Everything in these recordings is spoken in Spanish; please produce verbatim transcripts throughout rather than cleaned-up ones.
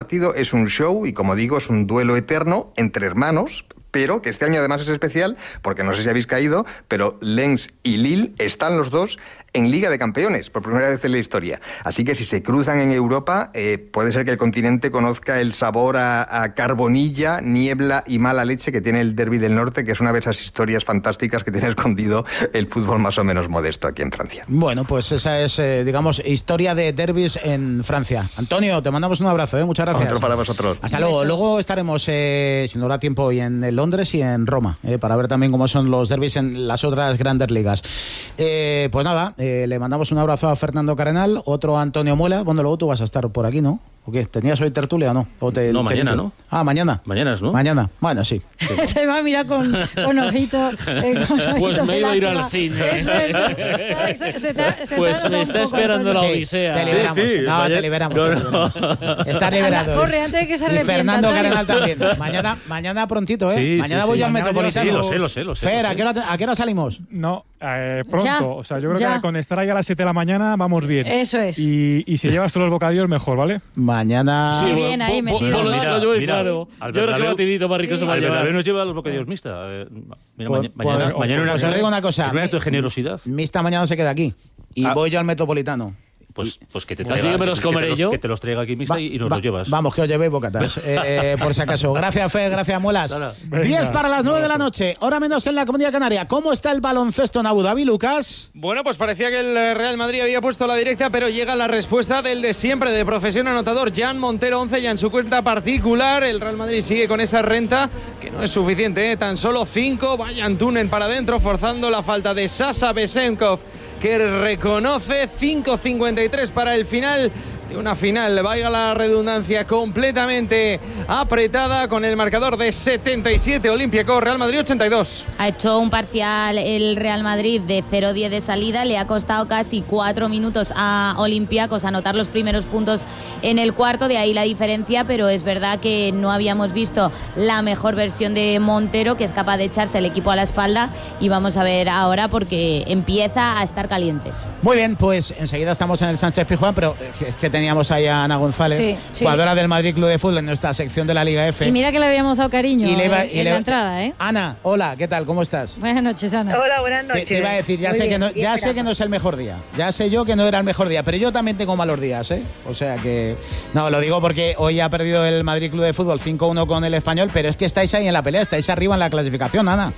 partido es un show y, como digo, es un duelo eterno entre hermanos, pero que este año además es especial porque no sé si habéis caído, pero Lens y Lille están los dos en Liga de Campeones, por primera vez en la historia. Así que si se cruzan en Europa, eh, puede ser que el continente conozca el sabor a, a carbonilla, niebla y mala leche que tiene el Derbi del Norte, que es una de esas historias fantásticas que tiene escondido el fútbol más o menos modesto aquí en Francia. Bueno, pues esa es, eh, digamos, historia de derbis en Francia. Antonio, te mandamos un abrazo, ¿eh? Muchas gracias. Otro para vosotros. Hasta luego. Luego estaremos, eh, si nos da tiempo, hoy en Londres y en Roma, eh, para ver también cómo son los derbis en las otras grandes ligas. Eh, pues nada, Eh, le mandamos un abrazo a Fernando Cardenal, otro a Antonio Muela. Bueno, luego tú vas a estar por aquí, ¿no? ¿O qué? ¿Tenías hoy tertulia o no? ¿O te, no, te mañana, limpio? ¿no? Ah, mañana. Mañana es, ¿no? Mañana. Bueno, sí. sí. Te va a mirar con, con ojitos. Eh, con ojitos pues me he ido a ir lástima. al cine. Eso, eso. Se, se te, se pues te me está esperando la Odisea. Sí, te liberamos. Sí, sí, no, vaya... te liberamos. No, te liberamos. no. Está liberado. Anda, corre antes de que se arrepienta. Y Fernando Antonio. Cardenal también. Mañana, mañana prontito, ¿eh? Sí, mañana sí, voy sí. al Mañana Metropolitano. Sí, lo sé, lo sé, lo sé. Fer, lo ¿a sé. qué hora, a qué hora salimos? No, eh, pronto. Ya, o sea, yo creo ya. que con estar ahí a las siete de la mañana vamos bien. Eso es. Y, y si llevas todos los bocadillos, mejor, ¿vale? Mañana. Sí, bien, ahí Po- po- metido. lo- Mira, lo llevo mira, claro. al Yo creo que Bernabéu- batidito más rico se va a Al llevar. Bernabéu nos lleva a los bocadillos mixta. Eh, mira, Pues- maña- mañana, pues- mañana una, pues os digo una cosa. es un acto de generosidad. Mixta mañana se queda aquí. Y Ah. voy yo al Metropolitano. Pues, pues que te Así traiga, que me los que comeré te los- yo. Que te los traiga aquí mixta Va- y nos va- los llevas. Vamos, que os llevéis bocatas, eh, eh, por si acaso. Gracias, Fe, gracias, Muelas. Hala. diez para las nueve de la noche, hora menos en la Comunidad Canaria. ¿Cómo está el baloncesto en Abu Dhabi, Lucas? Bueno, pues parecía que el Real Madrid había puesto la directa, pero llega la respuesta del de siempre, de profesión anotador, Jan Montero, once, ya en su cuenta particular. El Real Madrid sigue con esa renta, que no es suficiente, ¿eh? Tan solo cinco. Vayan Tunen para adentro, forzando la falta de Sasa Besenkov, que reconoce. Cinco cincuenta y tres para el final. Una final, vaya la redundancia, completamente apretada, con el marcador de setenta y siete Olympiacos, Real Madrid ochenta y dos. Ha hecho un parcial el Real Madrid de cero diez de salida, le ha costado casi cuatro minutos a Olympiacos anotar los primeros puntos en el cuarto, de ahí la diferencia, pero es verdad que no habíamos visto la mejor versión de Montero, que es capaz de echarse el equipo a la espalda, y vamos a ver ahora porque empieza a estar caliente. Muy bien, pues enseguida estamos en el Sánchez Pizjuán, pero es que teníamos ahí a Ana González, Sí, sí. jugadora del Madrid Club de Fútbol en nuestra sección de la Liga F. Y mira que le habíamos dado cariño Y le iba- en, y en le- la entrada, ¿eh? Ana, hola, ¿qué tal? ¿Cómo estás? Buenas noches, Ana. Hola, buenas Te, noches. te iba a decir, ya, Muy sé, bien, que no, aquí ya sé esperando. que no es el mejor día. Ya sé yo que no era el mejor día, pero yo también tengo malos días, ¿eh? O sea que... No, lo digo porque hoy ha perdido el Madrid Club de Fútbol cinco uno con el Español, pero es que estáis ahí en la pelea, estáis arriba en la clasificación, Ana.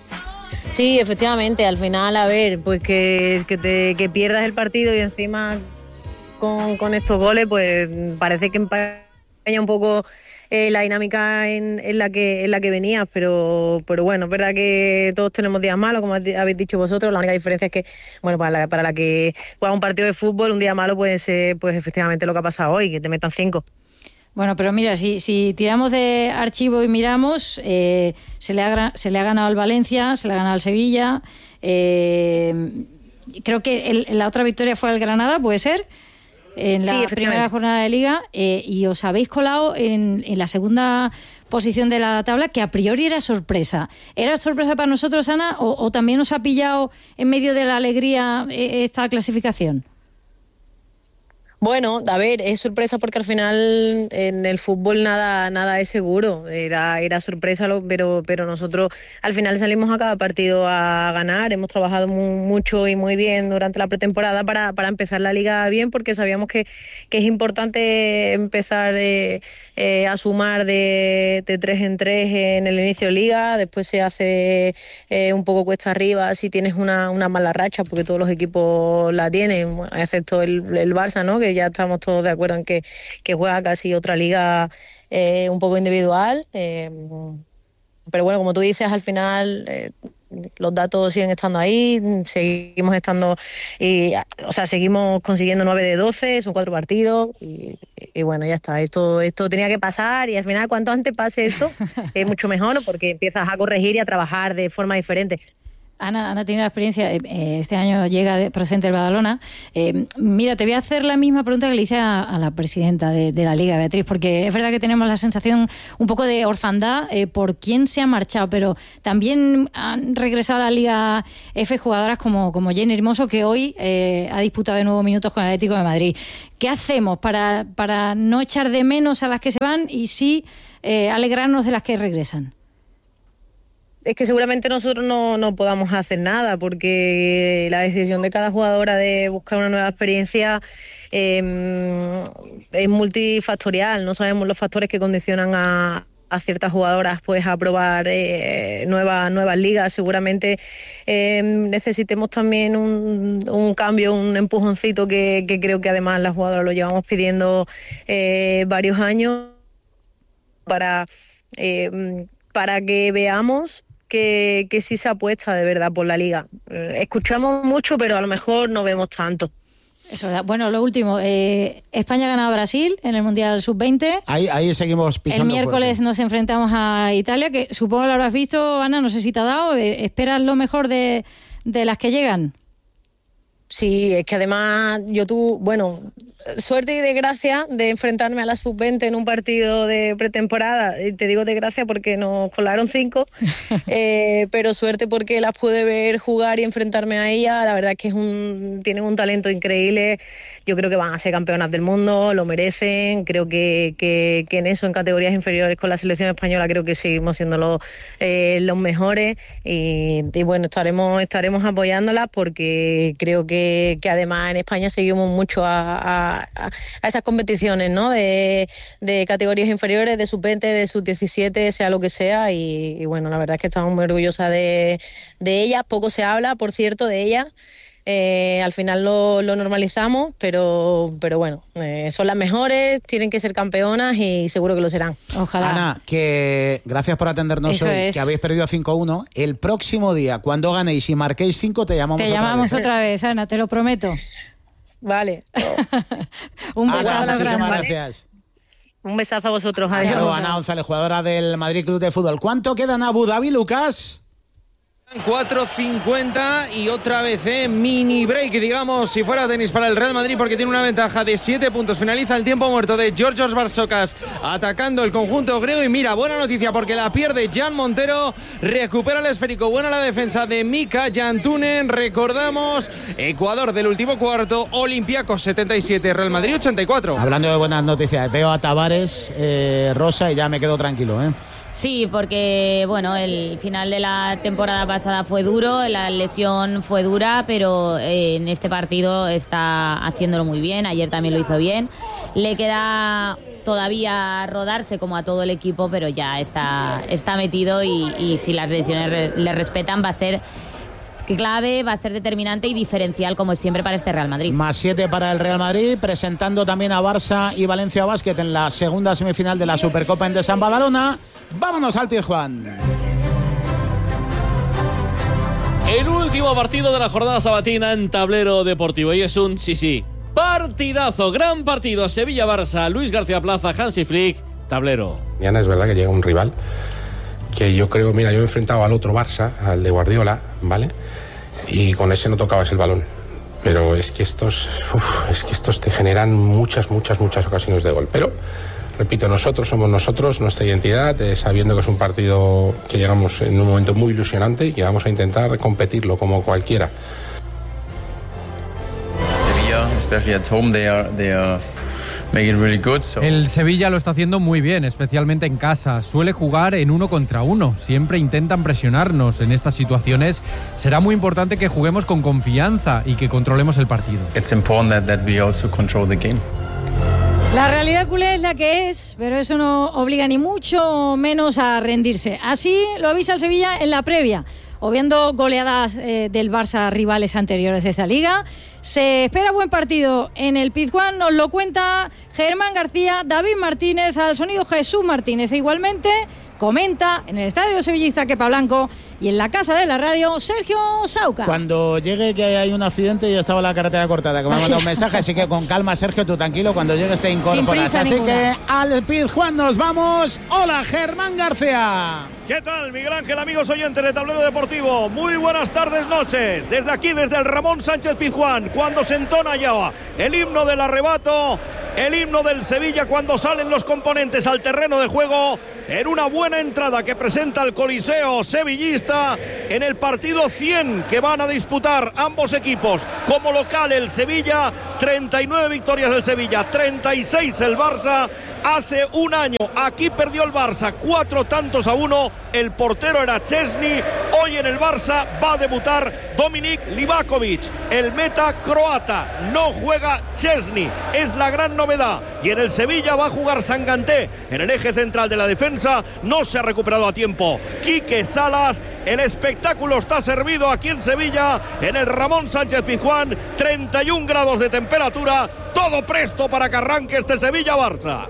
Sí, efectivamente, al final, a ver, pues que, que, te, que pierdas el partido y encima con, con estos goles, pues parece que empaña un poco eh, la dinámica en, en, la que, en la que venías, pero, pero bueno, es verdad que todos tenemos días malos, como habéis dicho vosotros. La única diferencia es que, bueno, para la, para la que juega un partido de fútbol, un día malo puede ser, pues efectivamente lo que ha pasado hoy, que te metan cinco. Bueno, pero mira, si, si tiramos de archivo y miramos, eh, se, le ha, se le ha ganado al Valencia, se le ha ganado al Sevilla, eh, creo que el, la otra victoria fue al Granada, ¿puede ser? En la Sí, primera jornada de Liga, eh, y os habéis colado en, en la segunda posición de la tabla, que a priori era sorpresa. ¿Era sorpresa para nosotros, Ana, o, o también os ha pillado en medio de la alegría eh, esta clasificación? Bueno, a ver, es sorpresa porque al final en el fútbol nada nada es seguro. Era era sorpresa, lo- pero pero nosotros al final salimos a cada partido a ganar. Hemos trabajado mu- mucho y muy bien durante la pretemporada para, para empezar la liga bien, porque sabíamos que, que es importante empezar eh, eh, a sumar de, de tres en tres en el inicio de liga. Después se hace eh, un poco cuesta arriba si tienes una, una mala racha, porque todos los equipos la tienen, bueno, excepto el, el Barça, ¿no? Que ya estamos todos de acuerdo en que, que juega casi otra liga eh, un poco individual. Eh, pero bueno, como tú dices, al final eh, los datos siguen estando ahí, seguimos estando, y, o sea, seguimos consiguiendo nueve de doce, son cuatro partidos, y, y bueno, ya está. Esto, esto tenía que pasar, y al final, cuanto antes pase esto, es mucho mejor, ¿no? Porque empiezas a corregir y a trabajar de forma diferente. Ana, Ana tiene la experiencia, eh, este año llega de, procedente del Badalona. Eh, mira, te voy a hacer la misma pregunta que le hice a, a la presidenta de, de la Liga, Beatriz, porque es verdad que tenemos la sensación un poco de orfandad eh, por quién se ha marchado, pero también han regresado a la Liga F jugadoras como, como Jenny Hermoso, que hoy eh, ha disputado de nuevo minutos con el Atlético de Madrid. ¿Qué hacemos para, para no echar de menos a las que se van y sí eh, alegrarnos de las que regresan? Es que seguramente nosotros no, no podamos hacer nada, porque la decisión de cada jugadora de buscar una nueva experiencia eh, es multifactorial. No sabemos los factores que condicionan a, a ciertas jugadoras pues a probar eh, nuevas, nuevas ligas. Seguramente eh, necesitemos también un, un cambio, un empujoncito que, que creo que además las jugadoras lo llevamos pidiendo eh, varios años para, eh, para que veamos Que, que sí se apuesta de verdad por la Liga. Eh, escuchamos mucho, pero a lo mejor no vemos tanto. Eso, bueno, lo último, eh, España ha ganado a Brasil en el Mundial sub veinte. Ahí, ahí seguimos pisando. El miércoles fuerte. Nos enfrentamos a Italia, que supongo lo habrás visto, Ana, no sé si te ha dado. Eh, ¿Esperas lo mejor de, de las que llegan? Sí, es que además yo tuve, bueno, suerte y desgracia de enfrentarme a la sub veinte en un partido de pretemporada. Y te digo desgracia porque nos colaron cinco, eh, pero suerte porque las pude ver jugar y enfrentarme a ellas. La verdad es que es un, tienen un talento increíble. Yo creo que van a ser campeonas del mundo, lo merecen. Creo que, que, que en eso, en categorías inferiores con la selección española, creo que seguimos siendo los, eh, los mejores. Y, y bueno, estaremos, estaremos apoyándolas porque creo que, que además en España seguimos mucho a, a, a esas competiciones, ¿no? De, de categorías inferiores, de sub veinte, de sub diecisiete, sea lo que sea. Y, y bueno, la verdad es que estamos muy orgullosas de, de ellas. Poco se habla, por cierto, de ellas. Eh, al final lo, lo normalizamos, pero, pero bueno, eh, son las mejores, tienen que ser campeonas y seguro que lo serán. Ojalá. Ana, que gracias por atendernos Eso hoy, es. que habéis perdido cinco uno. El próximo día, cuando ganéis y marquéis cinco, te llamamos Te otra llamamos vez. otra vez, Ana, te lo prometo. Vale. Un Ana, besazo muchísimas grande. gracias. Un besazo a vosotros. Hasta luego, Adiós. Ana González, jugadora del Madrid Club de Fútbol. ¿Cuánto queda en Abu Dhabi, Lucas? cuatro cincuenta y otra vez eh, mini break, digamos, si fuera tenis para el Real Madrid, porque tiene una ventaja de siete puntos. Finaliza el tiempo muerto de Georgios Barsocas atacando el conjunto griego. Y mira, buena noticia porque la pierde Jan Montero, recupera el esférico. Buena la defensa de Mika Jantunen. Recordamos, Ecuador del último cuarto, Olympiacos setenta y siete, Real Madrid ochenta y cuatro. Hablando de buenas noticias, veo a Tavares, eh, Rosa, y ya me quedo tranquilo, ¿eh? Sí, porque bueno, el final de la temporada pasada fue duro, la lesión fue dura, pero eh, en este partido está haciéndolo muy bien. Ayer también lo hizo bien. Le queda todavía rodarse como a todo el equipo, pero ya está, está metido y, y si las lesiones re, le respetan va a ser clave, va a ser determinante y diferencial como siempre para este Real Madrid. Más siete para el Real Madrid, presentando también a Barça y Valencia Basket en la segunda semifinal de la Supercopa en de San Badalona. Vámonos al Pizjuán. El último partido de la jornada sabatina en Tablero Deportivo y es un, sí, sí, partidazo, gran partido. Sevilla-Barça, Luis García Plaza, Hansi Flick, Tablero. Mañana es verdad que llega un rival que yo creo, mira, yo me he enfrentado al otro Barça, al de Guardiola, ¿vale? Y con ese no tocabas el balón. Pero es que estos, uf, es que estos te generan muchas, muchas, muchas ocasiones de gol. Pero, repito, nosotros somos nosotros, nuestra identidad, eh, sabiendo que es un partido que llegamos en un momento muy ilusionante y que vamos a intentar competirlo como cualquiera. Sevilla, especially at home, they are, they are make it really good, so. El Sevilla lo está haciendo muy bien, especialmente en casa. Suele jugar en uno contra uno. Siempre intentan presionarnos en estas situaciones. Será muy importante que juguemos con confianza y que controlemos el partido. It's important that, that we also control the game. La realidad culé es la que es, pero eso no obliga ni mucho menos a rendirse. Así lo avisa el Sevilla en la previa. Obviando goleadas eh, del Barça a rivales anteriores de esta liga, se espera buen partido en el Pizjuán. Nos lo cuenta Germán García, David Martínez, al sonido Jesús Martínez. E igualmente comenta en el estadio sevillista Kepa Blanco y en la casa de la radio Sergio Sauca. Cuando llegue que hay un accidente, ya estaba la carretera cortada, que me ha mandado un mensaje, así que con calma, Sergio, tú tranquilo, cuando llegues te incorporas. Así ninguna. que al Pizjuán nos vamos. Hola, Germán García. ¿Qué tal, Miguel Ángel, amigos oyentes de Tablero Deportivo? Muy buenas tardes, noches. Desde aquí, desde el Ramón Sánchez Pizjuán, cuando se entona ya el himno del arrebato, el himno del Sevilla, cuando salen los componentes al terreno de juego, en una buena entrada que presenta el Coliseo sevillista en el partido cien que van a disputar ambos equipos. Como local el Sevilla, treinta y nueve victorias del Sevilla, treinta y seis el Barça. Hace un año aquí perdió el Barça cuatro tantos a uno, el portero era Chesney. Hoy en el Barça va a debutar Dominik Livakovic, el meta croata. No juega Chesney, es la gran novedad. Y en el Sevilla va a jugar Sanganté en el eje central de la defensa. No se ha recuperado a tiempo Quique Salas. El espectáculo está servido aquí en Sevilla, en el Ramón Sánchez Pizjuán. treinta y un grados de temperatura, todo presto para que arranque este Sevilla-Barça.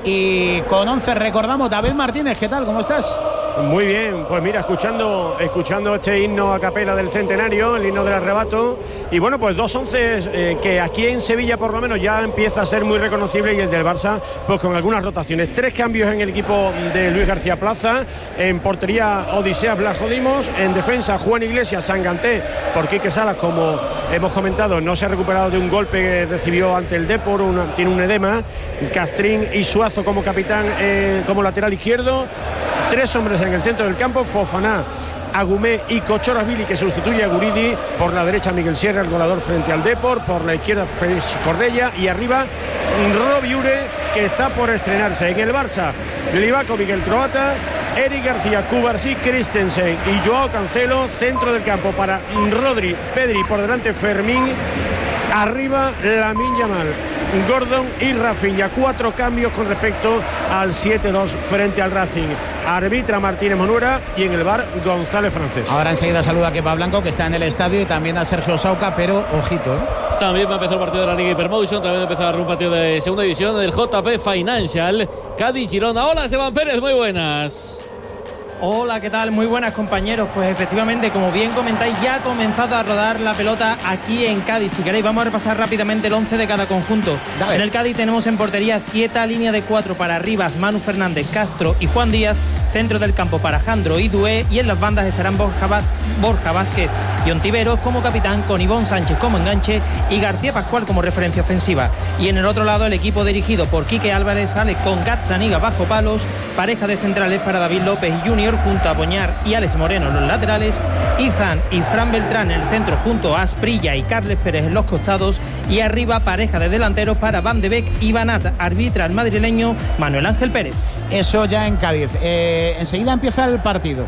Y con once recordamos, David Martínez, ¿qué tal? ¿Cómo estás? Muy bien, pues mira, escuchando escuchando este himno a capela del centenario, el himno del arrebato, y bueno, pues dos once eh, que aquí en Sevilla por lo menos ya empieza a ser muy reconocible, y el del Barça pues con algunas rotaciones. Tres cambios en el equipo de Luis García Plaza: en portería Odisea Blajodimos, en defensa Juan Iglesias, Sanganté, por Quique Salas, como hemos comentado, no se ha recuperado de un golpe que recibió ante el Depor, una, tiene un edema. Castrín y Suazo como capitán, eh, como lateral izquierdo. Tres hombres en el centro del campo: Fofana, Agumé y Cochorasvili, que sustituye a Guridi. Por la derecha Miguel Sierra, el goleador frente al Depor. Por la izquierda Félix Correia. Y arriba Robbie Ure, que está por estrenarse. En el Barça, Livakovic, el croata, Eric García, Cubarsí, Christensen y Joao Cancelo. Centro del campo para Rodri, Pedri, por delante Fermín. Arriba Lamine Yamal, Gordon y Rafinha. Cuatro cambios con respecto al siete dos frente al Racing. Arbitra Martínez Monuera y en el V A R González Francés. Ahora enseguida saluda a Kepa Blanco, que está en el estadio, y también a Sergio Sauca, pero ojito, ¿eh? También va a empezar el partido de la Liga Hypermotion, también va a empezar un partido de segunda división del J P Financial, Cádiz Girona. Hola, Esteban Pérez, muy buenas. Hola, ¿qué tal? Muy buenas, compañeros. Pues efectivamente, como bien comentáis, ya ha comenzado a rodar la pelota aquí en Cádiz. Si queréis, vamos a repasar rápidamente el once de cada conjunto. Dale. En el Cádiz tenemos en portería Quieta, línea de cuatro para Rivas, Manu Fernández, Castro y Juan Díaz. Centro del campo para Jandro y Dué, y en las bandas estarán Borja, Borja Vázquez y Ontiveros como capitán, con Ivón Sánchez como enganche y García Pascual como referencia ofensiva. Y en el otro lado, el equipo dirigido por Quique Álvarez sale con Gazzaniga bajo palos, pareja de centrales para David López y Junior junto a Boñar y Alex Moreno en los laterales, Izan y Fran Beltrán en el centro junto a Asprilla y Carles Pérez en los costados, y arriba pareja de delanteros para Van de Beek y Banat. Arbitra el madrileño Manuel Ángel Pérez. Eso ya en Cádiz. Eh... Enseguida empieza el partido.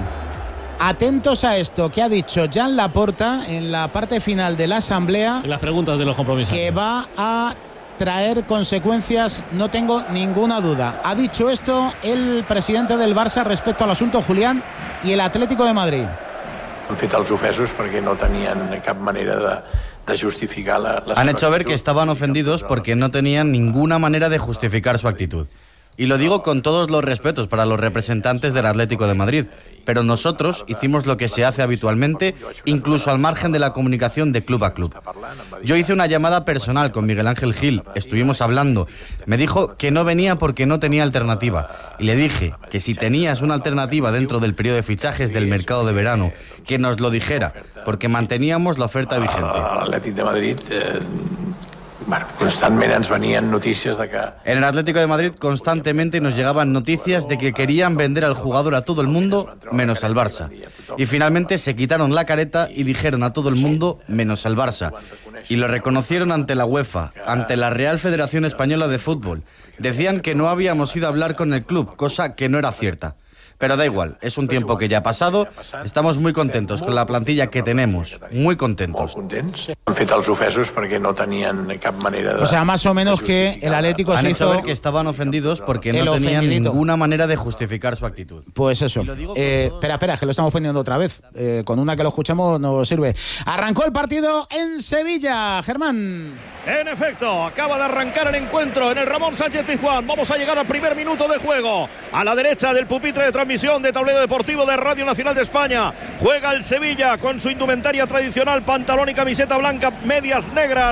Atentos a esto que ha dicho Jan Laporta en la parte final de la asamblea. En las preguntas de los compromisos. Que va a traer consecuencias, no tengo ninguna duda. Ha dicho esto el presidente del Barça respecto al asunto Julián y el Atlético de Madrid. Han fet els ofesos perquè no tenien cap manera de, de justificar la, la Han hecho ver que estaban ofendidos porque no tenían ninguna manera de justificar su actitud. Y lo digo con todos los respetos para los representantes del Atlético de Madrid, pero nosotros hicimos lo que se hace habitualmente, incluso al margen de la comunicación de club a club. Yo hice una llamada personal con Miguel Ángel Gil, estuvimos hablando, me dijo que no venía porque no tenía alternativa, y le dije que si tenías una alternativa dentro del periodo de fichajes del mercado de verano, que nos lo dijera, porque manteníamos la oferta vigente. L'Atlètic de Madrid... Eh... Bueno, constantemente ens venien noticias de que... En el Atlético de Madrid constantemente nos llegaban noticias de que querían vender al jugador a todo el mundo, menos al Barça. Y finalmente se quitaron la careta y dijeron a todo el mundo, menos al Barça. Y lo reconocieron ante la UEFA, ante la Real Federación Española de Fútbol. Decían que no habíamos ido a hablar con el club, cosa que no era cierta. Pero da igual, es un tiempo que ya ha pasado. Estamos muy contentos con la plantilla que tenemos, muy contentos. Han fet els ofesos perquè no tenien cap manera de... O sea, más o menos que el Atlético se Han hecho hizo... ver que estaban ofendidos porque no tenían ofendidito. ninguna manera de justificar su actitud. Pues eso. Eh, espera, espera, que lo estamos poniendo otra vez. Eh, con una que lo escuchamos nos sirve. Arrancó el partido en Sevilla, Germán. En efecto, acaba de arrancar el encuentro en el Ramón Sánchez Pizjuán. Vamos a llegar al primer minuto de juego. A la derecha del pupitre de transmisión de Tablero Deportivo de Radio Nacional de España. Juega el Sevilla con su indumentaria tradicional, pantalón y camiseta blanca, medias negras.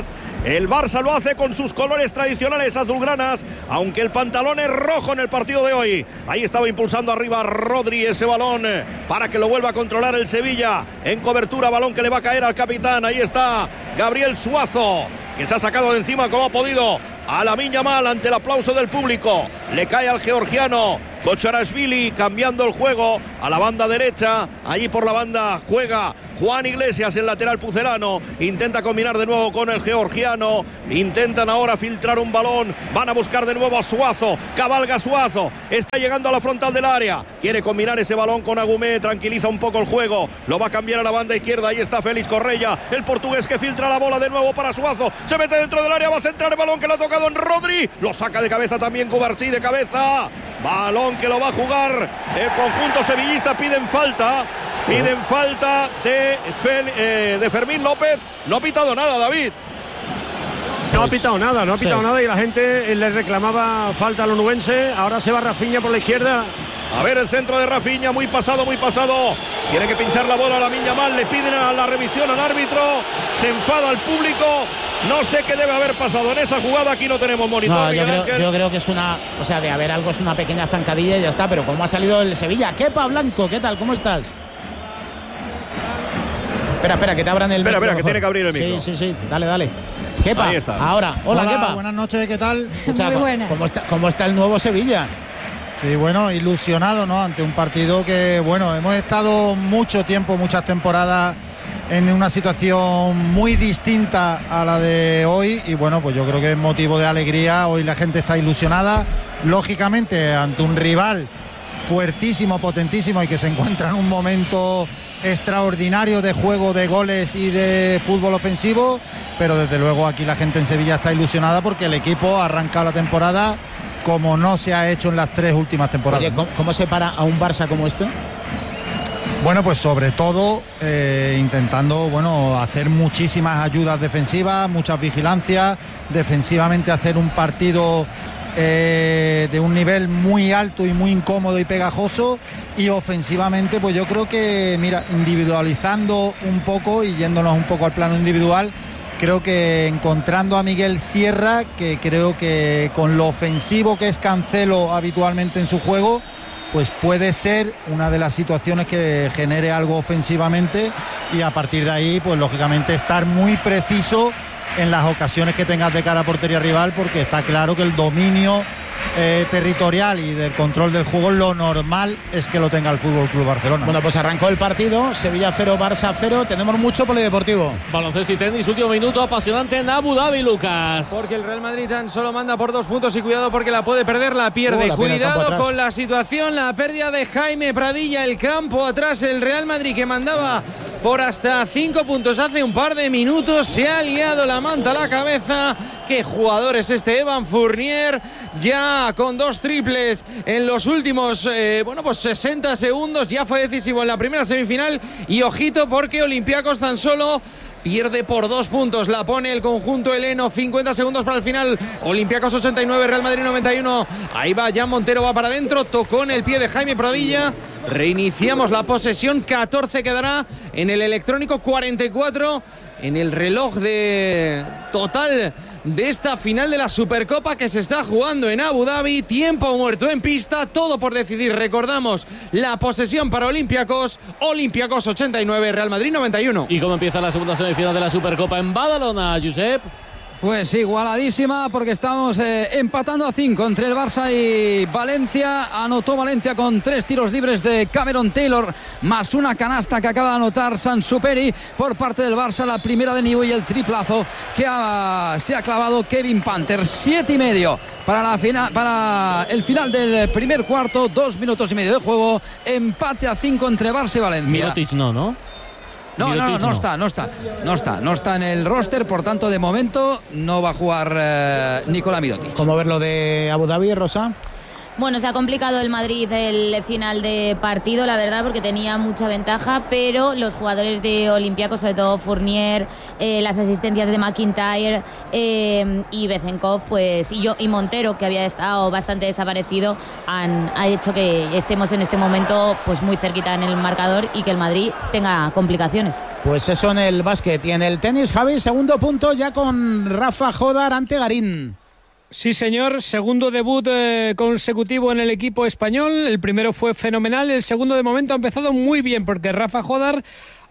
El Barça lo hace con sus colores tradicionales azulgranas, aunque el pantalón es rojo en el partido de hoy. Ahí estaba impulsando arriba Rodri ese balón para que lo vuelva a controlar el Sevilla. En cobertura, balón que le va a caer al capitán. Ahí está Gabriel Suazo, que se ha sacado de encima como ha podido a Lamine Yamal ante el aplauso del público. Le cae al georgiano Kocharashvili, cambiando el juego a la banda derecha. Allí por la banda juega Juan Iglesias, el lateral pucelano. Intenta combinar de nuevo con el georgiano. Intentan ahora filtrar un balón. Van a buscar de nuevo a Suazo. Cabalga Suazo. Está llegando a la frontal del área. Quiere combinar ese balón con Agumé. Tranquiliza un poco el juego. Lo va a cambiar a la banda izquierda. Ahí está Félix Correia, el portugués, que filtra la bola de nuevo para Suazo. Se mete dentro del área. Va a centrar el balón que le ha tocado en Rodri. Lo saca de cabeza también Cubarsí, de cabeza. Balón que lo va a jugar el conjunto sevillista. Piden falta. Piden falta de, Fel, eh, de Fermín López. No ha pitado nada, David. No ha pitado nada, no ha pitado sí. nada y la gente le reclamaba falta al onubense. Ahora se va Rafinha por la izquierda. A ver el centro de Rafinha, muy pasado, muy pasado. Tiene que pinchar la bola a Lamine Yamal. Le piden a la revisión al árbitro. Se enfada al público. No sé qué debe haber pasado en esa jugada. Aquí no tenemos monitor. No, yo Miguel creo, Ángel. yo creo que es una, o sea, de haber algo es una pequeña zancadilla y ya está, pero ¿cómo ha salido el Sevilla? Kepa Blanco, ¿qué tal? ¿Cómo estás? Espera, espera, que te abran el Espera, micro. espera, que tiene que abrir el micro. Sí, sí, sí, dale, dale. Kepa, Ahí está. ahora. Hola, Hola, Kepa. buenas noches, ¿qué tal? Escucha, Muy buenas. ¿cómo está, ¿Cómo está el nuevo Sevilla? Sí, bueno, ilusionado, ¿no? Ante un partido que, bueno, hemos estado mucho tiempo, muchas temporadas en una situación muy distinta a la de hoy y, bueno, pues yo creo que es motivo de alegría. Hoy la gente está ilusionada, lógicamente, ante un rival fuertísimo, potentísimo y que se encuentra en un momento extraordinario de juego, de goles y de fútbol ofensivo, pero desde luego aquí la gente en Sevilla está ilusionada porque el equipo ha arrancado la temporada como no se ha hecho en las tres últimas temporadas. Oye, ¿cómo, cómo se para a un Barça como este? Bueno, pues sobre todo eh, intentando, bueno, hacer muchísimas ayudas defensivas, muchas vigilancias, defensivamente hacer un partido eh, de un nivel muy alto y muy incómodo y pegajoso, y ofensivamente pues yo creo que, mira, individualizando un poco y yéndonos un poco al plano individual, creo que encontrando a Miguel Sierra, que creo que con lo ofensivo que es Cancelo habitualmente en su juego, pues puede ser una de las situaciones que genere algo ofensivamente, y a partir de ahí, pues lógicamente estar muy preciso en las ocasiones que tengas de cara a portería rival, porque está claro que el dominio eh, territorial y del control del juego, lo normal es que lo tenga el Fútbol Club Barcelona. Bueno, pues arrancó el partido, Sevilla cero, Barça cero, tenemos mucho polideportivo. Baloncesto y tenis, último minuto apasionante en Abu Dhabi, Lucas. Porque el Real Madrid tan solo manda por dos puntos y cuidado porque la puede perder, la pierde. Oh, la pierde Cuidado con la situación, la pérdida de Jaime Pradilla, el campo atrás, el Real Madrid que mandaba por hasta cinco puntos hace un par de minutos, se ha liado la manta a la cabeza. Qué jugador es este Evan Fournier, ya con dos triples en los últimos eh, bueno pues sesenta segundos, ya fue decisivo en la primera semifinal. Y ojito porque Olympiacos tan solo pierde por dos puntos, la pone el conjunto heleno. Cincuenta segundos para el final. Olympiacos ochenta y nueve, Real Madrid noventa y uno. Ahí va Jan Montero, va para adentro, tocó en el pie de Jaime Pradilla. Reiniciamos la posesión, catorce quedará en el electrónico, cuarenta y cuatro en el reloj de total de esta final de la Supercopa que se está jugando en Abu Dhabi. Tiempo muerto en pista, todo por decidir. Recordamos la posesión para Olympiacos. Olympiacos ochenta y nueve, Real Madrid noventa y uno. ¿Y cómo empieza la segunda semifinal de la Supercopa en Badalona, Josep? Pues igualadísima, porque estamos eh, empatando a cinco entre el Barça y Valencia. Anotó Valencia con tres tiros libres de Cameron Taylor, más una canasta que acaba de anotar Sansuperi por parte del Barça, la primera de Niu, y el triplazo que ha, se ha clavado Kevin Panther. Siete y medio para, la fina, para el final del primer cuarto, dos minutos y medio de juego, empate a cinco entre Barça y Valencia. Mirotic no, ¿no? No, no, no, no está, no está, no está, no está en el roster, por tanto, de momento no va a jugar eh, Nikola Mirotic. ¿Cómo ver lo de Abu Dhabi, Rosa? Bueno, se ha complicado el Madrid el final de partido, la verdad, porque tenía mucha ventaja, pero los jugadores de Olympiacos, sobre todo Fournier, eh, las asistencias de McIntyre eh, y Bezenkov, pues, y, yo, y Montero, que había estado bastante desaparecido, han ha hecho que estemos en este momento pues muy cerquita en el marcador y que el Madrid tenga complicaciones. Pues eso en el básquet. Y en el tenis, Javi, segundo punto ya con Rafa Jodar ante Garín. Sí, señor, segundo debut eh, consecutivo en el equipo español. El primero fue fenomenal, el segundo de momento ha empezado muy bien porque Rafa Jodar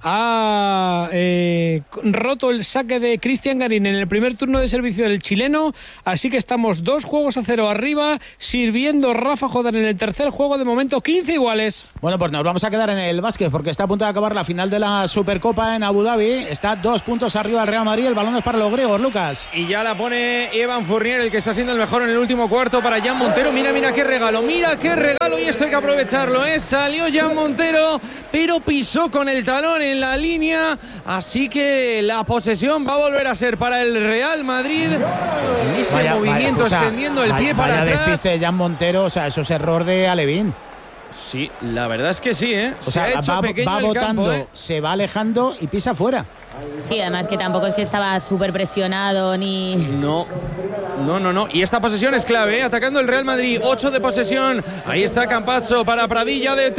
ha eh, roto el saque de Cristian Garín en el primer turno de servicio del chileno, así que estamos dos juegos a cero arriba, sirviendo Rafa Jodar en el tercer juego, de momento quince iguales. Bueno, pues nos vamos a quedar en el básquet porque está a punto de acabar la final de la Supercopa en Abu Dhabi. Está dos puntos arriba el Real Madrid, el balón es para los griegos, Lucas. Y ya la pone Evan Fournier, el que está siendo el mejor en el último cuarto para Jan Montero. Mira, mira qué regalo, mira qué regalo, y esto hay que aprovecharlo, ¿eh? Salió Jan Montero, pero pisó con el talón en la línea, así que la posesión va a volver a ser para el Real Madrid. En ese vaya, movimiento vaya, extendiendo el vaya, pie para vaya atrás. Despiste de Jan Montero, o sea, eso es error de Alevín. Sí, la verdad es que sí, ¿eh? O Se sea, ha hecho va, pequeño va el botando, campo, ¿eh? se va alejando y pisa fuera. Sí, además que tampoco es que estaba súper presionado ni... No, no, no, no. Y esta posesión es clave, ¿eh? Atacando el Real Madrid. ocho de posesión. Ahí está Campazzo para Pradilla de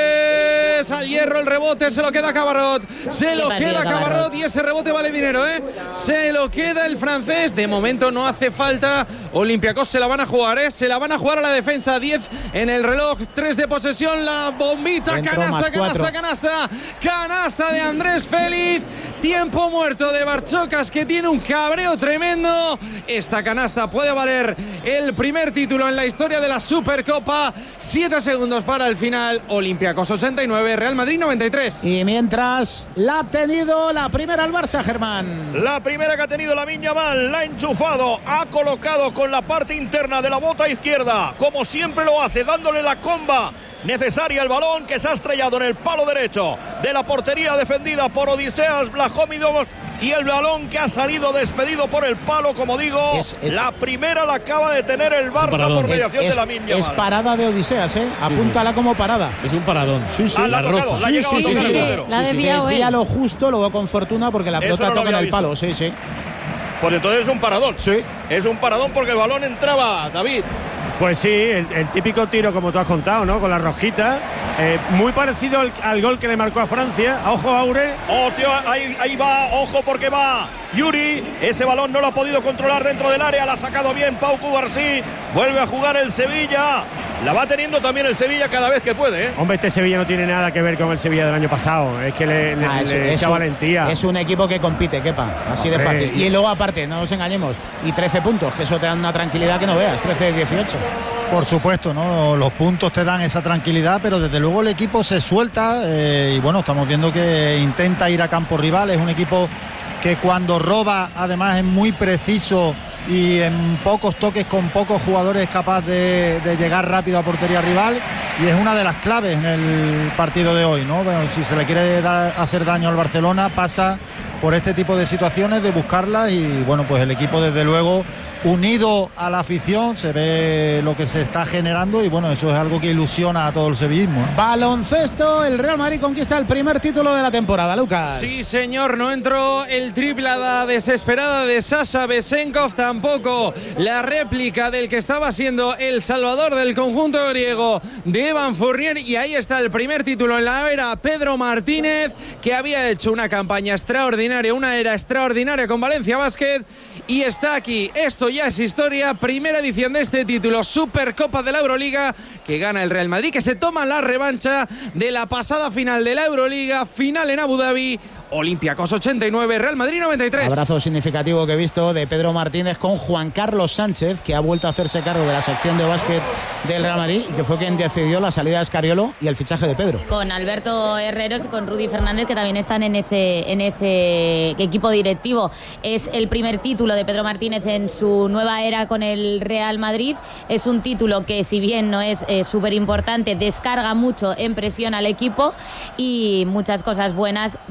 tres. Al hierro el rebote. Se lo queda Cabarrot. Se lo queda Cabarrot. Y ese rebote vale dinero, ¿eh? Se lo queda el francés. De momento no hace falta. Olympiacos se la van a jugar, ¿eh? Se la van a jugar a la defensa. diez en el reloj. tres de posesión. La bombita. Dentro, canasta, canasta, cuatro. canasta. Canasta de Andrés Félix. Tiempo muerto de Barchocas, que tiene un cabreo tremendo. Esta canasta puede valer el primer título en la historia de la Supercopa. Siete segundos para el final. Olympiacos ochenta y nueve, Real Madrid noventa y tres. Y mientras la ha tenido la primera el Barça, Germán. La primera que ha tenido Lamine Yamal, la ha enchufado, ha colocado con la parte interna de la bota izquierda, como siempre lo hace, dándole la comba necesaria al balón, que se ha estrellado en el palo derecho de la portería defendida por Odiseas Vlahovídov, y el balón que ha salido despedido por el palo, como digo, es, es, la primera la acaba de tener el Barça por mediación es, de Lamine Yamal. Es parada de Odiseas, ¿eh? Apúntala sí, sí. como parada. Es un paradón. Sí, sí. Ah, la, la, tocado, la sí, sí, sí, sí, sí. La ha desviado él. Desvía lo justo, luego con fortuna, porque la Eso pelota no toca en el visto. palo, sí, sí. Pues entonces es un paradón. Sí. Es un paradón porque el balón entraba, David. Pues sí, el, el típico tiro como tú has contado, ¿no? Con la rosquita. Eh, muy parecido al, al gol que le marcó a Francia. Ojo, Aure. Hostia, ahí, ahí va, ojo porque va Yuri. Ese balón no lo ha podido controlar dentro del área. La ha sacado bien Pau Cubarsí. Vuelve a jugar el Sevilla. La va teniendo también el Sevilla cada vez que puede, ¿eh? Hombre, este Sevilla no tiene nada que ver con el Sevilla del año pasado. Es que le, le, ah, es, le es echa un, valentía. Es un equipo que compite, quepa. Así Hombre. de fácil. Y luego, aparte, no nos engañemos. Y trece puntos, que eso te da una tranquilidad que no veas. trece de dieciocho. Por supuesto, ¿no? Los puntos te dan esa tranquilidad, pero desde luego el equipo se suelta eh, y bueno, estamos viendo que intenta ir a campo rival. Es un equipo que cuando roba además es muy preciso y en pocos toques con pocos jugadores es capaz de, de llegar rápido a portería rival, y es una de las claves en el partido de hoy, ¿no? Bueno, si se le quiere dar, hacer daño al Barcelona, pasa por este tipo de situaciones, de buscarlas, y bueno, pues el equipo desde luego unido a la afición, se ve lo que se está generando y bueno, eso es algo que ilusiona a todo el sevillismo, ¿eh? Baloncesto, el Real Madrid conquista el primer título de la temporada, Lucas. Sí, señor, no entró el triplada desesperada de Sasha Bezenkov, tampoco la réplica del que estaba siendo el salvador del conjunto griego, de Evan Fournier, y ahí está el primer título en la era Pedro Martínez, que había hecho una campaña extraordinaria, una era extraordinaria con Valencia Basket, y está aquí. Esto ya es historia, primera edición de este título, Supercopa de la Euroliga, que gana el Real Madrid, que se toma la revancha de la pasada final de la Euroliga, final en Abu Dhabi. Olympiacos ochenta y nueve, Real Madrid noventa y tres. Abrazo significativo que he visto de Pedro Martínez con Juan Carlos Sánchez, que ha vuelto a hacerse cargo de la sección de básquet del Real Madrid y que fue quien decidió la salida de Escariolo y el fichaje de Pedro. Con Alberto Herreros y con Rudy Fernández, que también están en ese, en ese equipo directivo. Es el primer título de Pedro Martínez en su nueva era con el Real Madrid. Es un título que, si bien no es eh, súper importante, descarga mucho en presión al equipo, y muchas cosas buenas de los nuevos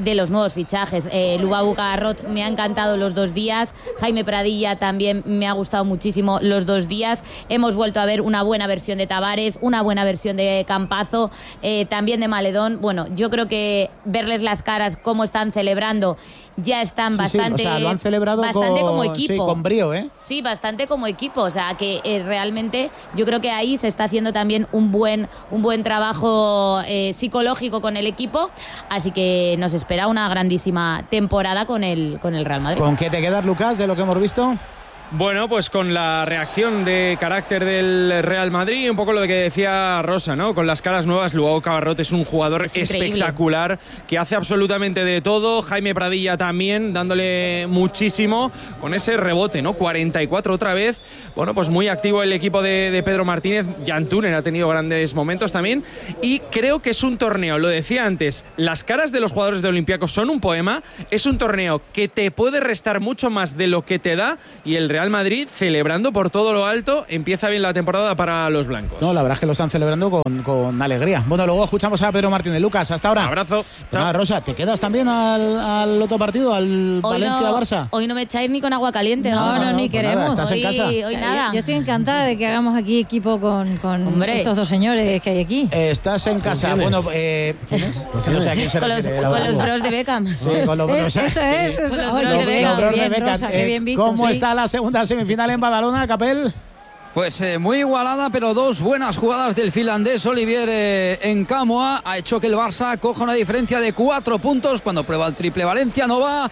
nuevos fichajes. Eh, Lubau Garrot me ha encantado los dos días. Jaime Pradilla también me ha gustado muchísimo los dos días. Hemos vuelto a ver una buena versión de Tavares, una buena versión de Campazo, eh, también de Maledón. Bueno, yo creo que verles las caras, cómo están celebrando, ya están Sí, sí, bastante, o sea, lo han celebrado bastante con- como equipo. sí, con brío, ¿eh? Sí, bastante como equipo. O sea, que eh, realmente yo creo que ahí se está haciendo también un buen, un buen trabajo eh, psicológico con el equipo. Así que nos espera una grandísima temporada con el, con el Real Madrid. ¿Con qué te quedas, Lucas, de lo que hemos visto? Bueno, pues con la reacción de carácter del Real Madrid, un poco lo que decía Rosa, ¿no? Con las caras nuevas, Lubao Garrot es un jugador Es increíble. espectacular, que hace absolutamente de todo. Jaime Pradilla también, dándole muchísimo con ese rebote, ¿no? cuarenta y cuatro otra vez. Bueno, pues muy activo el equipo de, de Pedro Martínez. Jan Tunen ha tenido grandes momentos también. Y creo que es un torneo, lo decía antes, las caras de los jugadores de Olympiacos son un poema. Es un torneo que te puede restar mucho más de lo que te da, y el Real Madrid, celebrando por todo lo alto, empieza bien la temporada para los blancos. No, la verdad es que lo están celebrando con, con alegría. Bueno, luego escuchamos a Pedro Martínez. Lucas, hasta ahora. Abrazo. Pues nada, Rosa, ¿te quedas también al, al otro partido, al Hoy no, Valencia-Barça? hoy no me echáis ni con agua caliente. No, vamos. no, ni pues nada, queremos. estás en Hoy, casa. hoy O sea, nada. Yo, yo estoy encantada de que hagamos aquí equipo con, con Hombre. estos dos señores que hay aquí. Eh, estás en casa. quién es? Bueno, eh, ¿quién es? Porque no sé a quién se Con los, refiere, la con verdad. los bros de Beckham. Sí, con los bros. Es- eso es. Con eso- los Oye, bros de qué Beckham. Los bros de bien, Beckham. Rosa, qué Eh, bien visto, ¿Cómo sí. está la segunda semifinal en Badalona, Capel? Pues eh, muy igualada, pero dos buenas jugadas del finlandés Olivier eh, Nkamhoua ha hecho que el Barça coja una diferencia de cuatro puntos cuando prueba el triple. Valencia no va,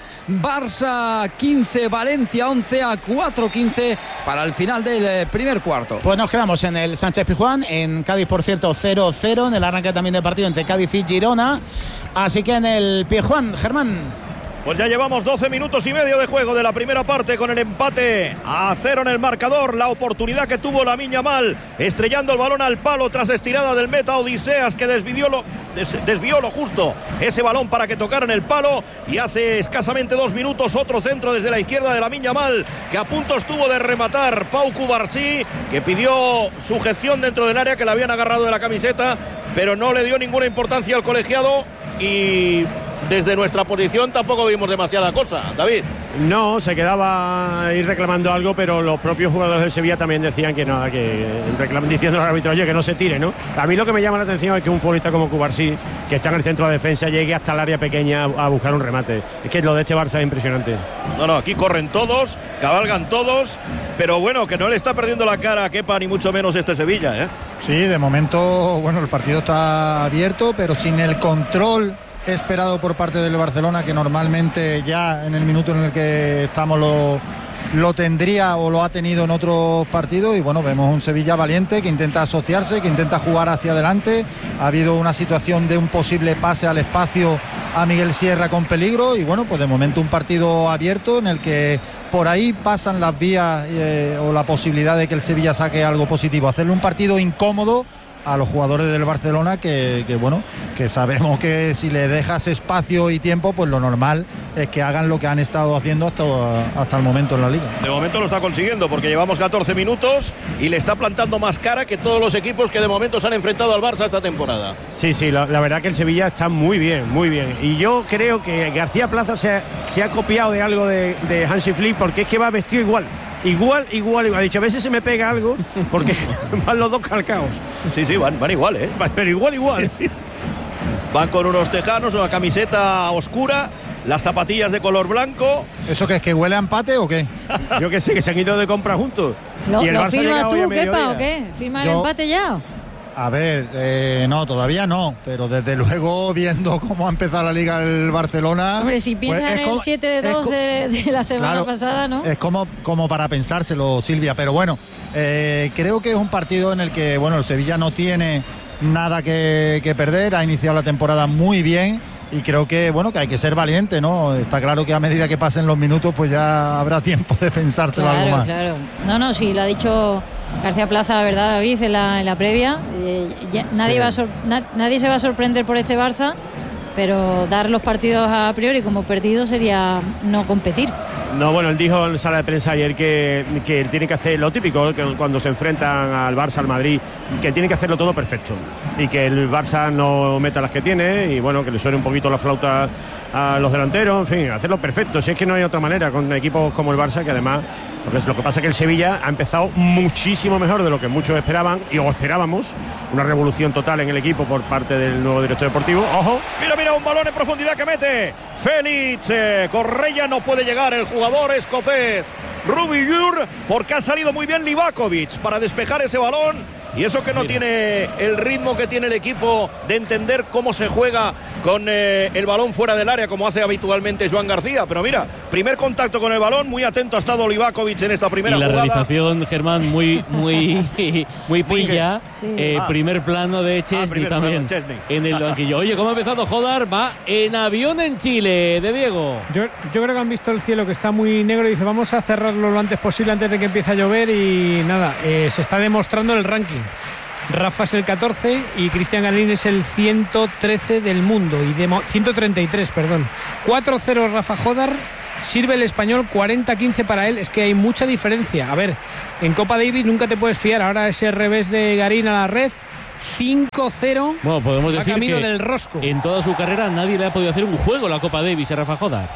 Barça quince, Valencia once, a cuatro quince para el final del eh, primer cuarto. Pues nos quedamos en el Sánchez Pizjuán, en Cádiz, por cierto, cero cero, en el arranque también de partido entre Cádiz y Girona. Así que en el Pizjuán, Germán. Pues ya llevamos doce minutos y medio de juego de la primera parte, con el empate a cero en el marcador. La oportunidad que tuvo Lamine Yamal, estrellando el balón al palo tras estirada del meta Odiseas, que desvió lo, des, desvió lo justo ese balón para que tocara en el palo. Y hace escasamente dos minutos otro centro desde la izquierda de Lamine Yamal, que a punto estuvo de rematar Pau Cubarsí, que pidió sujeción dentro del área, que le habían agarrado de la camiseta, pero no le dio ninguna importancia al colegiado. Y desde nuestra posición tampoco vimos demasiada cosa, David. No, se quedaba ahí reclamando algo, pero los propios jugadores del Sevilla también decían que nada, que reclaman, diciendo al árbitro, oye, que no se tire, ¿no? A mí lo que me llama la atención es que un futbolista como Cubarsí, que está en el centro de defensa, llegue hasta el área pequeña a, a buscar un remate. Es que lo de este Barça es impresionante. No, no, aquí corren todos, cabalgan todos, pero bueno, que no le está perdiendo la cara a Kepa, ni mucho menos este Sevilla, ¿eh? Sí, de momento, bueno, el partido está abierto, pero sin el control esperado por parte del Barcelona, que normalmente ya en el minuto en el que estamos lo, lo tendría o lo ha tenido en otros partidos. Y bueno, vemos un Sevilla valiente que intenta asociarse, que intenta jugar hacia adelante. Ha habido una situación de un posible pase al espacio a Miguel Sierra con peligro, y bueno, pues de momento un partido abierto en el que por ahí pasan las vías eh, o la posibilidad de que el Sevilla saque algo positivo. Hacerle un partido incómodo a los jugadores del Barcelona, que, que bueno, que sabemos que si le dejas espacio y tiempo, pues lo normal es que hagan lo que han estado haciendo hasta, hasta el momento en la liga. De momento lo está consiguiendo, porque llevamos catorce minutos y le está plantando más cara que todos los equipos que de momento se han enfrentado al Barça esta temporada. Sí, sí, la, la verdad que el Sevilla está muy bien, muy bien. Y yo creo que García Plaza se ha, se ha copiado de algo de, de Hansi Flick, porque es que va vestido igual. Igual, igual, igual. Ha dicho, a veces se me pega algo porque van los dos calcaos. Sí, sí, van, van igual, ¿eh? Pero igual, igual. Sí, sí. Van con unos tejanos, una camiseta oscura, las zapatillas de color blanco. ¿Eso qué es, que huele a empate o qué? Yo que sé, que se han ido de compra juntos. ¿Lo, Y el lo Barça firmas llega hoy a tú, mediodía. Kepa, o qué? ¿Firma el Yo- empate ya? A ver, eh, no, todavía no, pero desde luego, viendo cómo ha empezado la liga el Barcelona... Hombre, si pues piensan es en el como- siete de es dos co- de, de la semana Claro, pasada, ¿no? Es como, como para pensárselo, Silvia, pero bueno, eh, creo que es un partido en el que, bueno, el Sevilla no tiene nada que, que perder, ha iniciado la temporada muy bien, y creo que, bueno, que hay que ser valiente, ¿no? Está claro que a medida que pasen los minutos, pues ya habrá tiempo de pensárselo algo Claro, más. claro. No, no, sí, lo ha dicho García Plaza, la verdad, David, en la, en la previa. Eh, ya- nadie, Sí. va a sor- na- nadie se va a sorprender por este Barça, pero dar los partidos a priori como perdidos sería no competir. No, bueno, él dijo en sala de prensa ayer que, que él tiene que hacer lo típico, que cuando se enfrentan al Barça, al Madrid, que tiene que hacerlo todo perfecto y que el Barça no meta las que tiene y bueno, que le suene un poquito la flauta a los delanteros, en fin, hacerlo perfecto. Si es que no hay otra manera con equipos como el Barça, que además, lo que, lo que pasa es que el Sevilla ha empezado muchísimo mejor de lo que muchos esperaban y o esperábamos, una revolución total en el equipo por parte del nuevo director deportivo. ¡Ojo! Mira, mira, un balón en profundidad que mete Félix eh, Correia, no puede llegar el jugador escocés Rubiur, porque ha salido muy bien Livakovic para despejar ese balón. Y eso que no Mira. tiene el ritmo que tiene el equipo de entender cómo se juega con eh, el balón fuera del área, como hace habitualmente Joan García. Pero mira, primer contacto con el balón, muy atento ha estado Livakovic en esta primera y la jugada. realización, Germán, muy muy muy pilla. Sí. Eh, Ah. Primer plano de Chesney Ah, también plano, Chesney. en el banquillo. Oye, ¿cómo ha empezado Jodar? Va en avión en Chile, de Diego. Yo, yo creo que han visto el cielo que está muy negro y dice vamos a cerrarlo lo antes posible antes de que empiece a llover y nada, eh, se está demostrando el ranking. Rafa es el catorce y Cristian Garín es el ciento trece del mundo y de ciento treinta y tres, perdón. cuatro cero Rafa Jodar, sirve el español cuarenta quince para él, es que hay mucha diferencia. A ver, en Copa Davis nunca te puedes fiar, ahora ese revés de Garín a la red, cinco cero. Bueno, podemos va decir camino que del rosco. en toda su carrera nadie le ha podido hacer un juego a la Copa Davis a Rafa Jodar.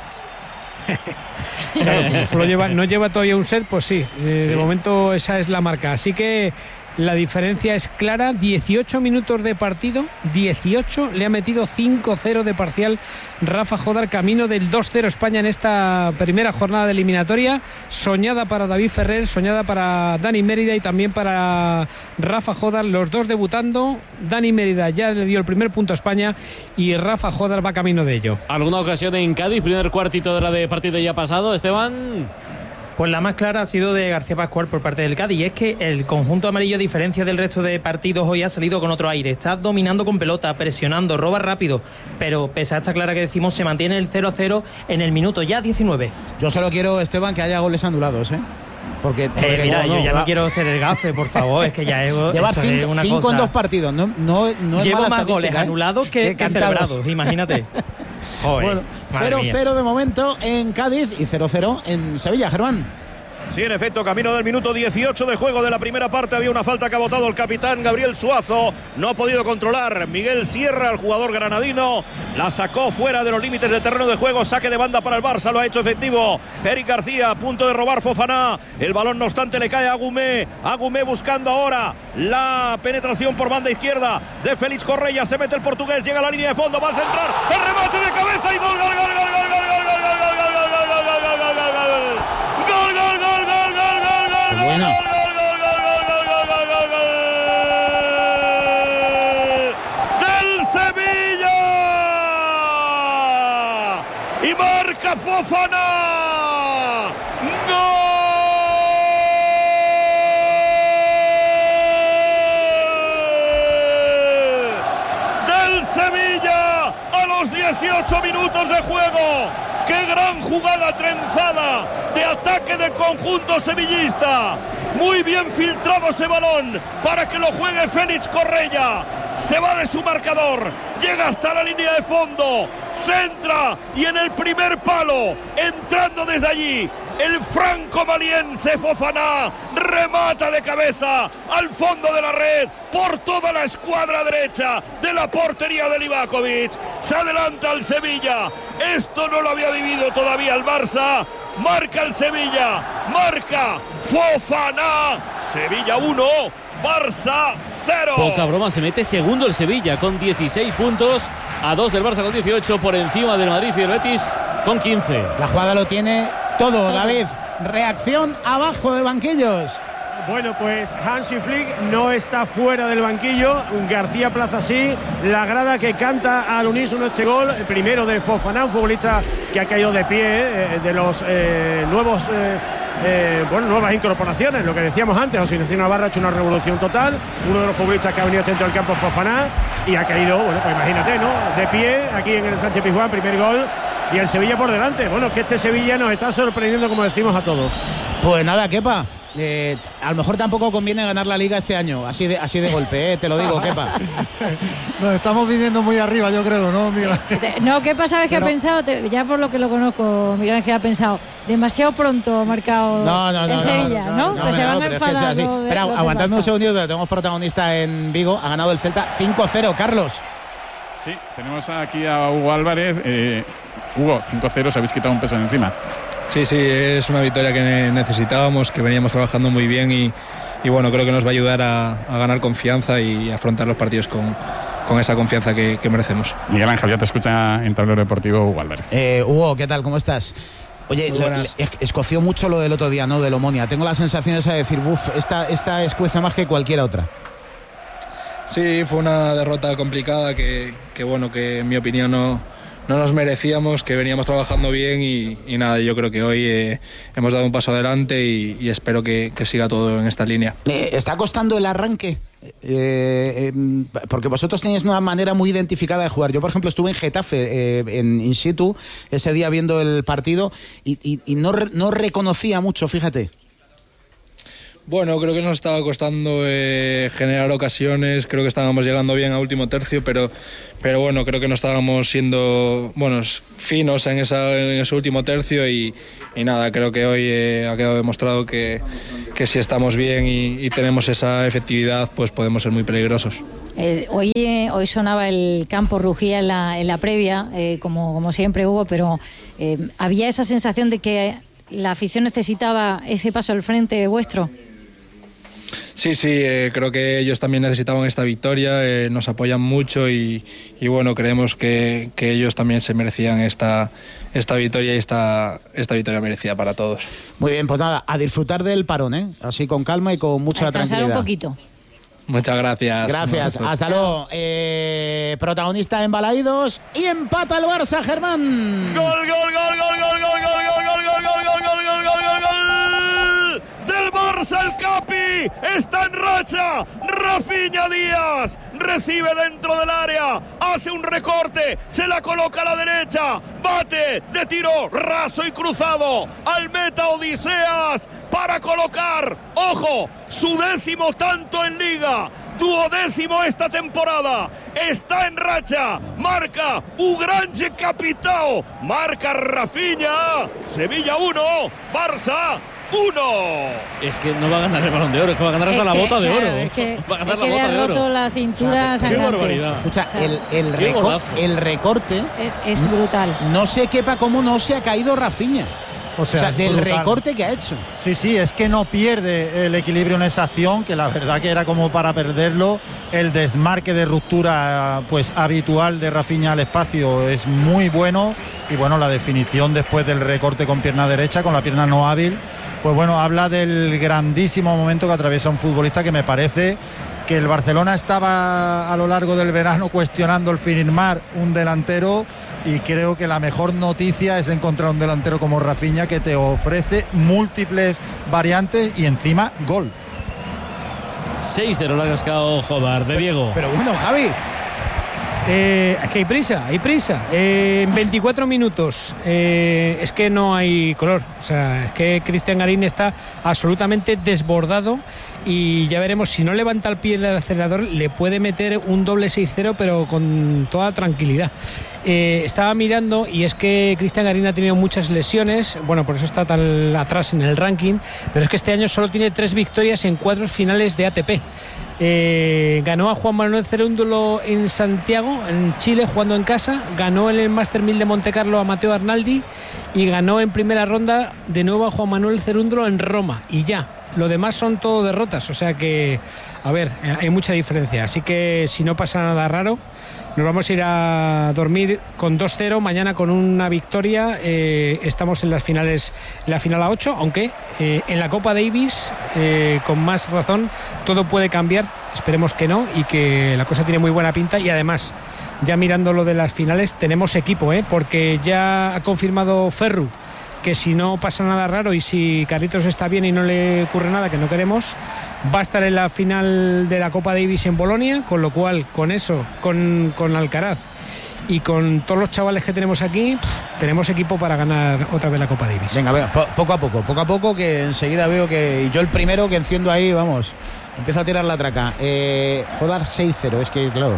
Claro, como solo lleva, no lleva todavía un set, pues sí, eh, Sí. de momento esa es la marca. Así que la diferencia es clara, dieciocho minutos de partido, dieciocho, le ha metido cinco cero de parcial Rafa Jodar, camino del dos cero España en esta primera jornada de eliminatoria, soñada para David Ferrer, soñada para Dani Mérida y también para Rafa Jodar, los dos debutando. Dani Mérida ya le dio el primer punto a España y Rafa Jodar va camino de ello. ¿Alguna ocasión en Cádiz, primer cuartito de hora de partido ya pasado, Esteban? Pues la más clara ha sido de García Pascual por parte del Cádiz, y es que el conjunto amarillo, a diferencia del resto de partidos, hoy ha salido con otro aire. Está dominando con pelota, presionando, roba rápido, pero pese a esta clara que decimos, se mantiene el cero a cero en el minuto ya diecinueve. Yo solo quiero, Esteban, que haya goles anulados, ¿eh? Porque, porque eh, mira, no, yo ya va. no quiero ser el gafe, por favor, es que ya es, Llevar esto es cinco, una cinco cosa. en dos partidos, no, no, no es Llevo mala más goles estadística, ¿eh? anulados que, que cantados. celebrados, imagínate. Joder, Bueno, madre cero mía. cero de momento en Cádiz y cero cero en Sevilla, Germán. Sí, en efecto, camino del minuto dieciocho de juego de la primera parte. Había una falta que ha botado el capitán Gabriel Suazo. No ha podido controlar Miguel Sierra, el jugador granadino. La sacó fuera de los límites del terreno de juego. Saque de banda para el Barça, lo ha hecho efectivo Eric García, a punto de robar Fofana. El balón, no obstante, le cae a Agumé. Agumé buscando ahora la penetración por banda izquierda de Félix Correia. Se mete el portugués, llega a la línea de fondo, va a centrar. El remate de cabeza y gol, gol, gol, gol, gol, gol, gol, gol, gol, gol, gol, gol, gol, gol, gol, gol, gol, gol, gol. Gol, gol, gol, gol, gol, gol, gol, Bueno. gol, gol, gol, gol, gol, gol, gol, gol, gol. Del Sevilla. Y marca Fofana. Gol del Sevilla a los dieciocho minutos de juego. ¡Qué gran jugada trenzada de ataque del conjunto sevillista! Muy bien filtrado ese balón para que lo juegue Félix Correia. Se va de su marcador, llega hasta la línea de fondo, centra y en el primer palo, entrando desde allí, el franco-maliense Fofana remata de cabeza al fondo de la red por toda la escuadra derecha de la portería de Livakovic. Se adelanta el Sevilla. Esto no lo había vivido todavía el Barça. Marca el Sevilla, marca Fofana. Sevilla uno, Barça cero. Poca broma, se mete segundo el Sevilla con dieciséis puntos, a dos del Barça con dieciocho, por encima del Madrid y del Betis con quince. La jugada lo tiene todo, David. Reacción abajo de banquillos. Bueno, pues Hansi Flick no está fuera del banquillo, García Plaza sí, la grada que canta al unísono este gol, el primero de Fofana, un futbolista que ha caído de pie, eh, de los eh, nuevos, eh, eh, bueno, nuevas incorporaciones, lo que decíamos antes, José Ignacio Navarro ha hecho una revolución total, uno de los futbolistas que ha venido al centro del campo Fofana y ha caído, bueno, pues imagínate, ¿no? De pie, aquí en el Sánchez Pizjuán, primer gol. Y el Sevilla por delante. Bueno, que este Sevilla nos está sorprendiendo, como decimos a todos. Pues nada, Kepa, eh, a lo mejor tampoco conviene ganar la Liga este año, así de, así de golpe, eh, te lo digo, Kepa. Nos estamos viniendo muy arriba, yo creo, ¿no, Miguel Ángel? No, Kepa, ¿sabes qué Pero... ha pensado? Te, ya por lo que lo conozco, Miguel Ángel ha pensado, demasiado pronto ha marcado no, no, no, en Sevilla, no, ¿no? no, no, pues no, se van no, a pero es que sea enfadar. así. Lo de, Espera, lo aguantadme un Barça. segundito, tenemos protagonista en Vigo, ha ganado el Celta cinco cero, Carlos. Sí, tenemos aquí a Hugo Álvarez. Eh, Hugo, cinco cero, os habéis quitado un peso de encima. Sí, sí, es una victoria que necesitábamos, que veníamos trabajando muy bien y, y bueno, creo que nos va a ayudar a, a ganar confianza y afrontar los partidos con, con esa confianza que, que merecemos. Miguel Ángel, ya te escucha en Tablero Deportivo Hugo Álvarez. Eh, Hugo, ¿qué tal? ¿Cómo estás? Oye, lo, le, escoció mucho lo del otro día, ¿no? Del Omonia. Tengo la sensación esa de decir, uff, esta, esta escuece más que cualquier otra. Sí, fue una derrota complicada que, que bueno, que en mi opinión no, no nos merecíamos, que veníamos trabajando bien y, y nada, yo creo que hoy eh, hemos dado un paso adelante y, y espero que, que siga todo en esta línea. Eh, ¿Está costando el arranque? Eh, eh, porque vosotros tenéis una manera muy identificada de jugar. Yo, por ejemplo, estuve en Getafe, eh, en in situ, ese día viendo el partido y, y, y no, no reconocía mucho, fíjate. Bueno, creo que nos estaba costando eh, generar ocasiones, creo que estábamos llegando bien a último tercio, pero, pero bueno, creo que no estábamos siendo buenos, finos en, esa, en ese último tercio y, y nada, creo que hoy eh, ha quedado demostrado que, que si estamos bien y, y tenemos esa efectividad, pues podemos ser muy peligrosos. Eh, hoy, eh, hoy sonaba el campo, rugía en la, en la previa, eh, como, como siempre, Hugo, pero eh, había esa sensación de que la afición necesitaba ese paso al frente vuestro. Sí, sí, eh, creo que ellos también necesitaban esta victoria, eh, nos apoyan mucho y, y bueno, creemos que, que ellos también se merecían esta, esta victoria y esta, esta victoria merecida para todos. Muy bien, pues nada, a disfrutar del parón, ¿eh? Así con calma y con mucha a descansar tranquilidad. un poquito. Muchas gracias. Gracias, hasta luego. Eh, protagonista en Balaídos y empata el Barça, Germán. Gol, gol, gol, gol, gol, gol, gol, gol, gol, gol, gol, gol, gol, gol, gol, gol, gol del Barça, el Capi está en racha. Rafinha Díaz recibe dentro del área, hace un recorte, se la coloca a la derecha, bate de tiro raso y cruzado al meta Odiseas para colocar, ojo, su décimo tanto en Liga, duodécimo esta temporada, está en racha, marca Ugrange Capitao, marca Rafinha, Sevilla uno, Barça uno. Es que no va a ganar el Balón de Oro, es que va a ganar hasta la bota de oro. Es que, va a ganar es que la le bota ha de oro. roto la cintura. O sea, qué sangrante. barbaridad. Escucha, O sea, el, el, qué reco golazo. el recorte Es, es brutal. no sé quepa cómo no se ha caído Rafinha. O sea, O sea, es del brutal. recorte que ha hecho. Sí, sí, es que no pierde el equilibrio en esa acción, que la verdad que era como para perderlo. El desmarque de ruptura pues habitual de Rafinha al espacio es muy bueno. Y bueno, la definición después del recorte con pierna derecha, con la pierna no hábil, pues bueno, habla del grandísimo momento que atraviesa un futbolista, que me parece que el Barcelona estaba a lo largo del verano cuestionando el firmar un delantero, y creo que la mejor noticia es encontrar un delantero como Rafinha, que te ofrece múltiples variantes y encima gol. seis cero lo ha cascado Jodar de Diego. Pero bueno, Javi. Eh, es que hay prisa, hay prisa. Eh, en veinticuatro minutos eh, es que no hay color. O sea, es que Cristian Garín está absolutamente desbordado y ya veremos, si no levanta el pie del acelerador, le puede meter un doble seis cero, pero con toda tranquilidad. Eh, estaba mirando y es que Cristian Garín ha tenido muchas lesiones, bueno, por eso está tan atrás en el ranking, pero es que este año solo tiene tres victorias en cuatro finales de A T P. Eh, ganó a Juan Manuel Cerúndulo en Santiago, en Chile, jugando en casa, ganó en el Master mil de Monte Carlo a Matteo Arnaldi y ganó en primera ronda de nuevo a Juan Manuel Cerúndulo en Roma, y ya, lo demás son todo derrotas, o sea que, a ver, hay mucha diferencia, así que si no pasa nada raro, nos vamos a ir a dormir con dos cero, mañana con una victoria. Eh, estamos en las finales, en la final a ocho, aunque eh, en la Copa Davis, eh, con más razón, todo puede cambiar. Esperemos que no, y que la cosa tiene muy buena pinta. Y además, ya mirando lo de las finales, tenemos equipo, ¿eh? Porque ya ha confirmado Ferru que si no pasa nada raro y si Carlitos está bien y no le ocurre nada, que no queremos, va a estar en la final de la Copa Davis en Bolonia, con lo cual, con eso, con, con Alcaraz y con todos los chavales que tenemos aquí, pff, tenemos equipo para ganar otra vez la Copa Davis. Venga, venga, po poco a poco, poco a poco, que enseguida veo que yo el primero que enciendo ahí, vamos, empiezo a tirar la traca. Eh, Joder, seis cero, es que claro,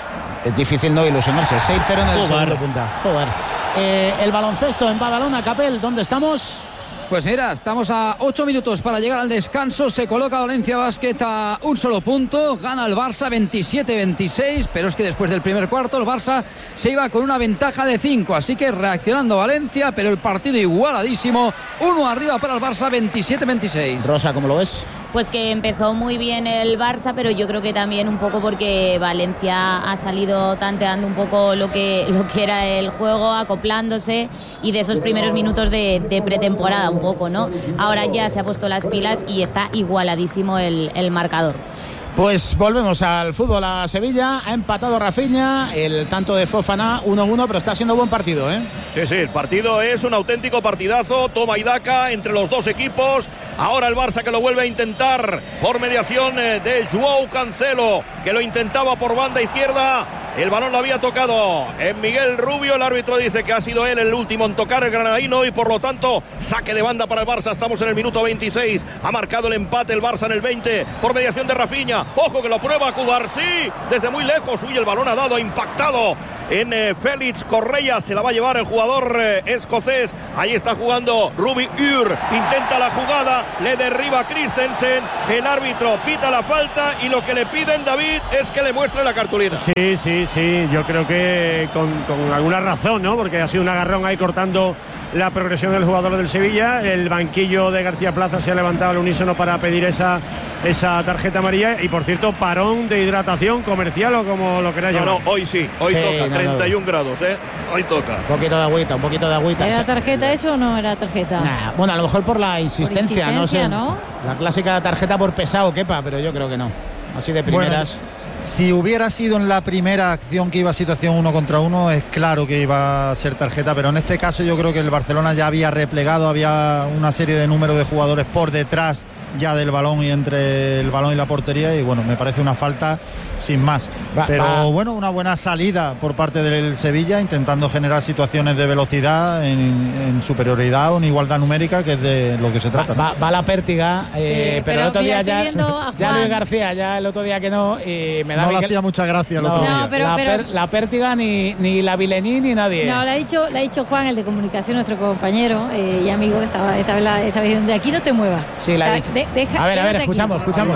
es difícil no ilusionarse. seis cero en el Joder. segundo punta. Joder. Eh, el baloncesto en Badalona, Capel, ¿dónde estamos? Pues mira, estamos a ocho minutos para llegar al descanso. Se coloca Valencia Basket a un solo punto. Gana el Barça veintisiete veintiséis, pero es que después del primer cuarto el Barça se iba con una ventaja de cinco. Así que reaccionando Valencia, pero el partido igualadísimo. Uno arriba para el Barça, veintisiete veintiséis. Rosa, ¿cómo lo ves? Pues que empezó muy bien el Barça, pero yo creo que también un poco porque Valencia ha salido tanteando un poco lo que, lo que era el juego, acoplándose, y de esos primeros minutos de, de pretemporada un poco, ¿no? Ahora ya se ha puesto las pilas y está igualadísimo el, el marcador. Pues volvemos al fútbol a Sevilla. Ha empatado Rafinha, el tanto de Fofana, uno uno, pero está siendo buen partido, ¿eh? Sí, sí, el partido es un auténtico partidazo. Toma y daca entre los dos equipos. Ahora el Barça que lo vuelve a intentar por mediación de Joao Cancelo, que lo intentaba por banda izquierda. El balón lo había tocado en Miguel Rubio. El árbitro dice que ha sido él el último en tocar, el granadino, y por lo tanto saque de banda para el Barça. Estamos en el minuto veintiséis. Ha marcado el empate el Barça en el veinte por mediación de Rafinha. Ojo que lo prueba Cubarsí desde muy lejos. Uy, el balón ha dado, ha impactado en eh, Félix Correa. Se la va a llevar el jugador eh, escocés. Ahí está jugando Ruby Ur. Intenta la jugada, le derriba Christensen. El árbitro pita la falta y lo que le piden, David, es que le muestre la cartulina. Sí, sí, sí. Yo creo que con, con alguna razón, ¿no? Porque ha sido un agarrón ahí cortando la progresión del jugador del Sevilla. El banquillo de García Plaza se ha levantado al unísono para pedir esa, esa tarjeta amarilla. Y por cierto, parón de hidratación comercial o como lo queráis llamar. No, no, hoy sí, hoy Sí, toca, no, treinta y uno no. grados, ¿eh? Hoy toca. Un poquito de agüita, un poquito de agüita. ¿Era tarjeta eso o no era tarjeta? Nah, bueno, a lo mejor por la insistencia, Por insistencia, no sé. ¿no? La clásica tarjeta por pesado, quepa, pero yo creo que no. Así de primeras. Bueno, si hubiera sido en la primera acción que iba a situación uno contra uno, es claro que iba a ser tarjeta, pero en este caso yo creo que el Barcelona ya había replegado, había una serie de números de jugadores por detrás ya del balón y entre el balón y la portería, y bueno, me parece una falta sin más. Va, pero va. bueno, una buena salida por parte del Sevilla, intentando generar situaciones de velocidad en, en superioridad o en igualdad numérica, que es de lo que se trata. Va, va la pértiga, eh, Sí, pero, el otro mira, día estoy ya, viendo a ya Juan. Luis García, ya el otro día que no, y me da No a mí le que- hacía mucha gracia el No, otro día. No, pero- la, pero- per- la pértiga ni, ni la Vilení ni nadie. No, le ha dicho, le ha dicho Juan, el de comunicación, nuestro compañero eh, y amigo, estaba, esta vez la, esta vez diciendo, de aquí no te muevas. Sí, la O sea, he dicho. de- deja- a ver, a ver, quédate aquí. escuchamos, escuchamos.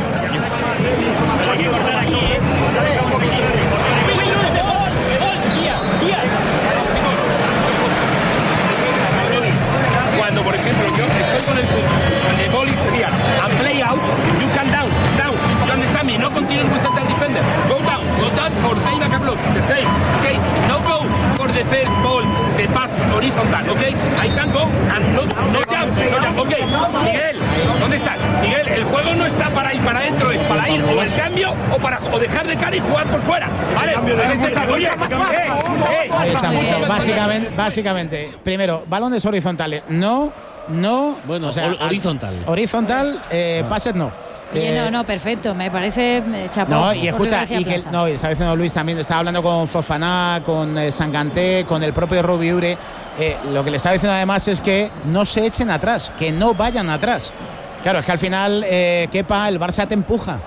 Cuando, por ejemplo, yo estoy con el punto, el ball is here, and play out, you can down, down, you understand me, no continue with the defender, go down, go down for take back a block, the same, okay, no go for the first ball, the pass horizontal, okay, I can go and no, no jump, no jump, okay, Miguel, ¿dónde está? Miguel, el juego no está para ir para adentro, es para ir o el cambio o para o dejar de cara y jugar por fuera, ¿vale? Oye, eh, Ahí estamos. eh, Básicamente, básicamente, primero, balones horizontales. No, no. Bueno, o sea, hor- horizontal. Horizontal, eh, pases no. Oye, Eh, no, no, perfecto, me parece eh, chapó. No, y por escucha, García y que, Plaza. no, y estaba diciendo Luis también, estaba hablando con Fofaná, con eh, Sanganté, con el propio Rubi Ure. Eh, lo que le estaba diciendo además es que no se echen atrás, que no vayan atrás. Claro, es que al final, eh, Kepa, el Barça te empuja.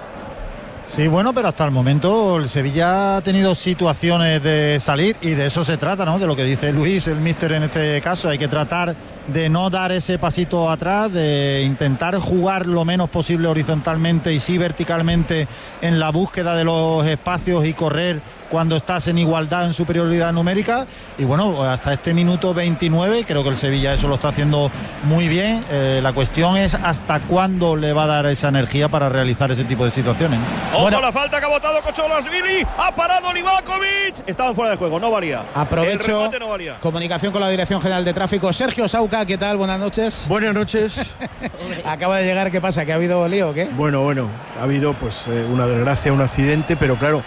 Sí, bueno, pero hasta el momento el Sevilla ha tenido situaciones de salir y de eso se trata, ¿no? De lo que dice Luis, el míster en este caso. Hay que tratar de no dar ese pasito atrás, de intentar jugar lo menos posible horizontalmente y sí verticalmente en la búsqueda de los espacios y correr cuando estás en igualdad, en superioridad numérica. Y bueno, hasta este minuto veintinueve creo que el Sevilla eso lo está haciendo muy bien. Eh, la cuestión es hasta cuándo le va a dar esa energía para realizar ese tipo de situaciones. Ojo, Bueno. la falta que ha botado Kocholasvili. Ha parado Livakovic. Estaban fuera de juego, no valía. El Aprovecho, remate no valía. comunicación con la Dirección General de Tráfico. Sergio Sauca, ¿qué tal? Buenas noches. Buenas noches. Acaba de llegar, ¿qué pasa? ¿Que ha habido lío o qué? Bueno, bueno, ha habido pues eh, una desgracia, un accidente, pero claro,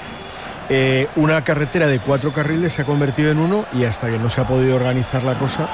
eh, una carretera de cuatro carriles se ha convertido en uno y hasta que no se ha podido organizar la cosa,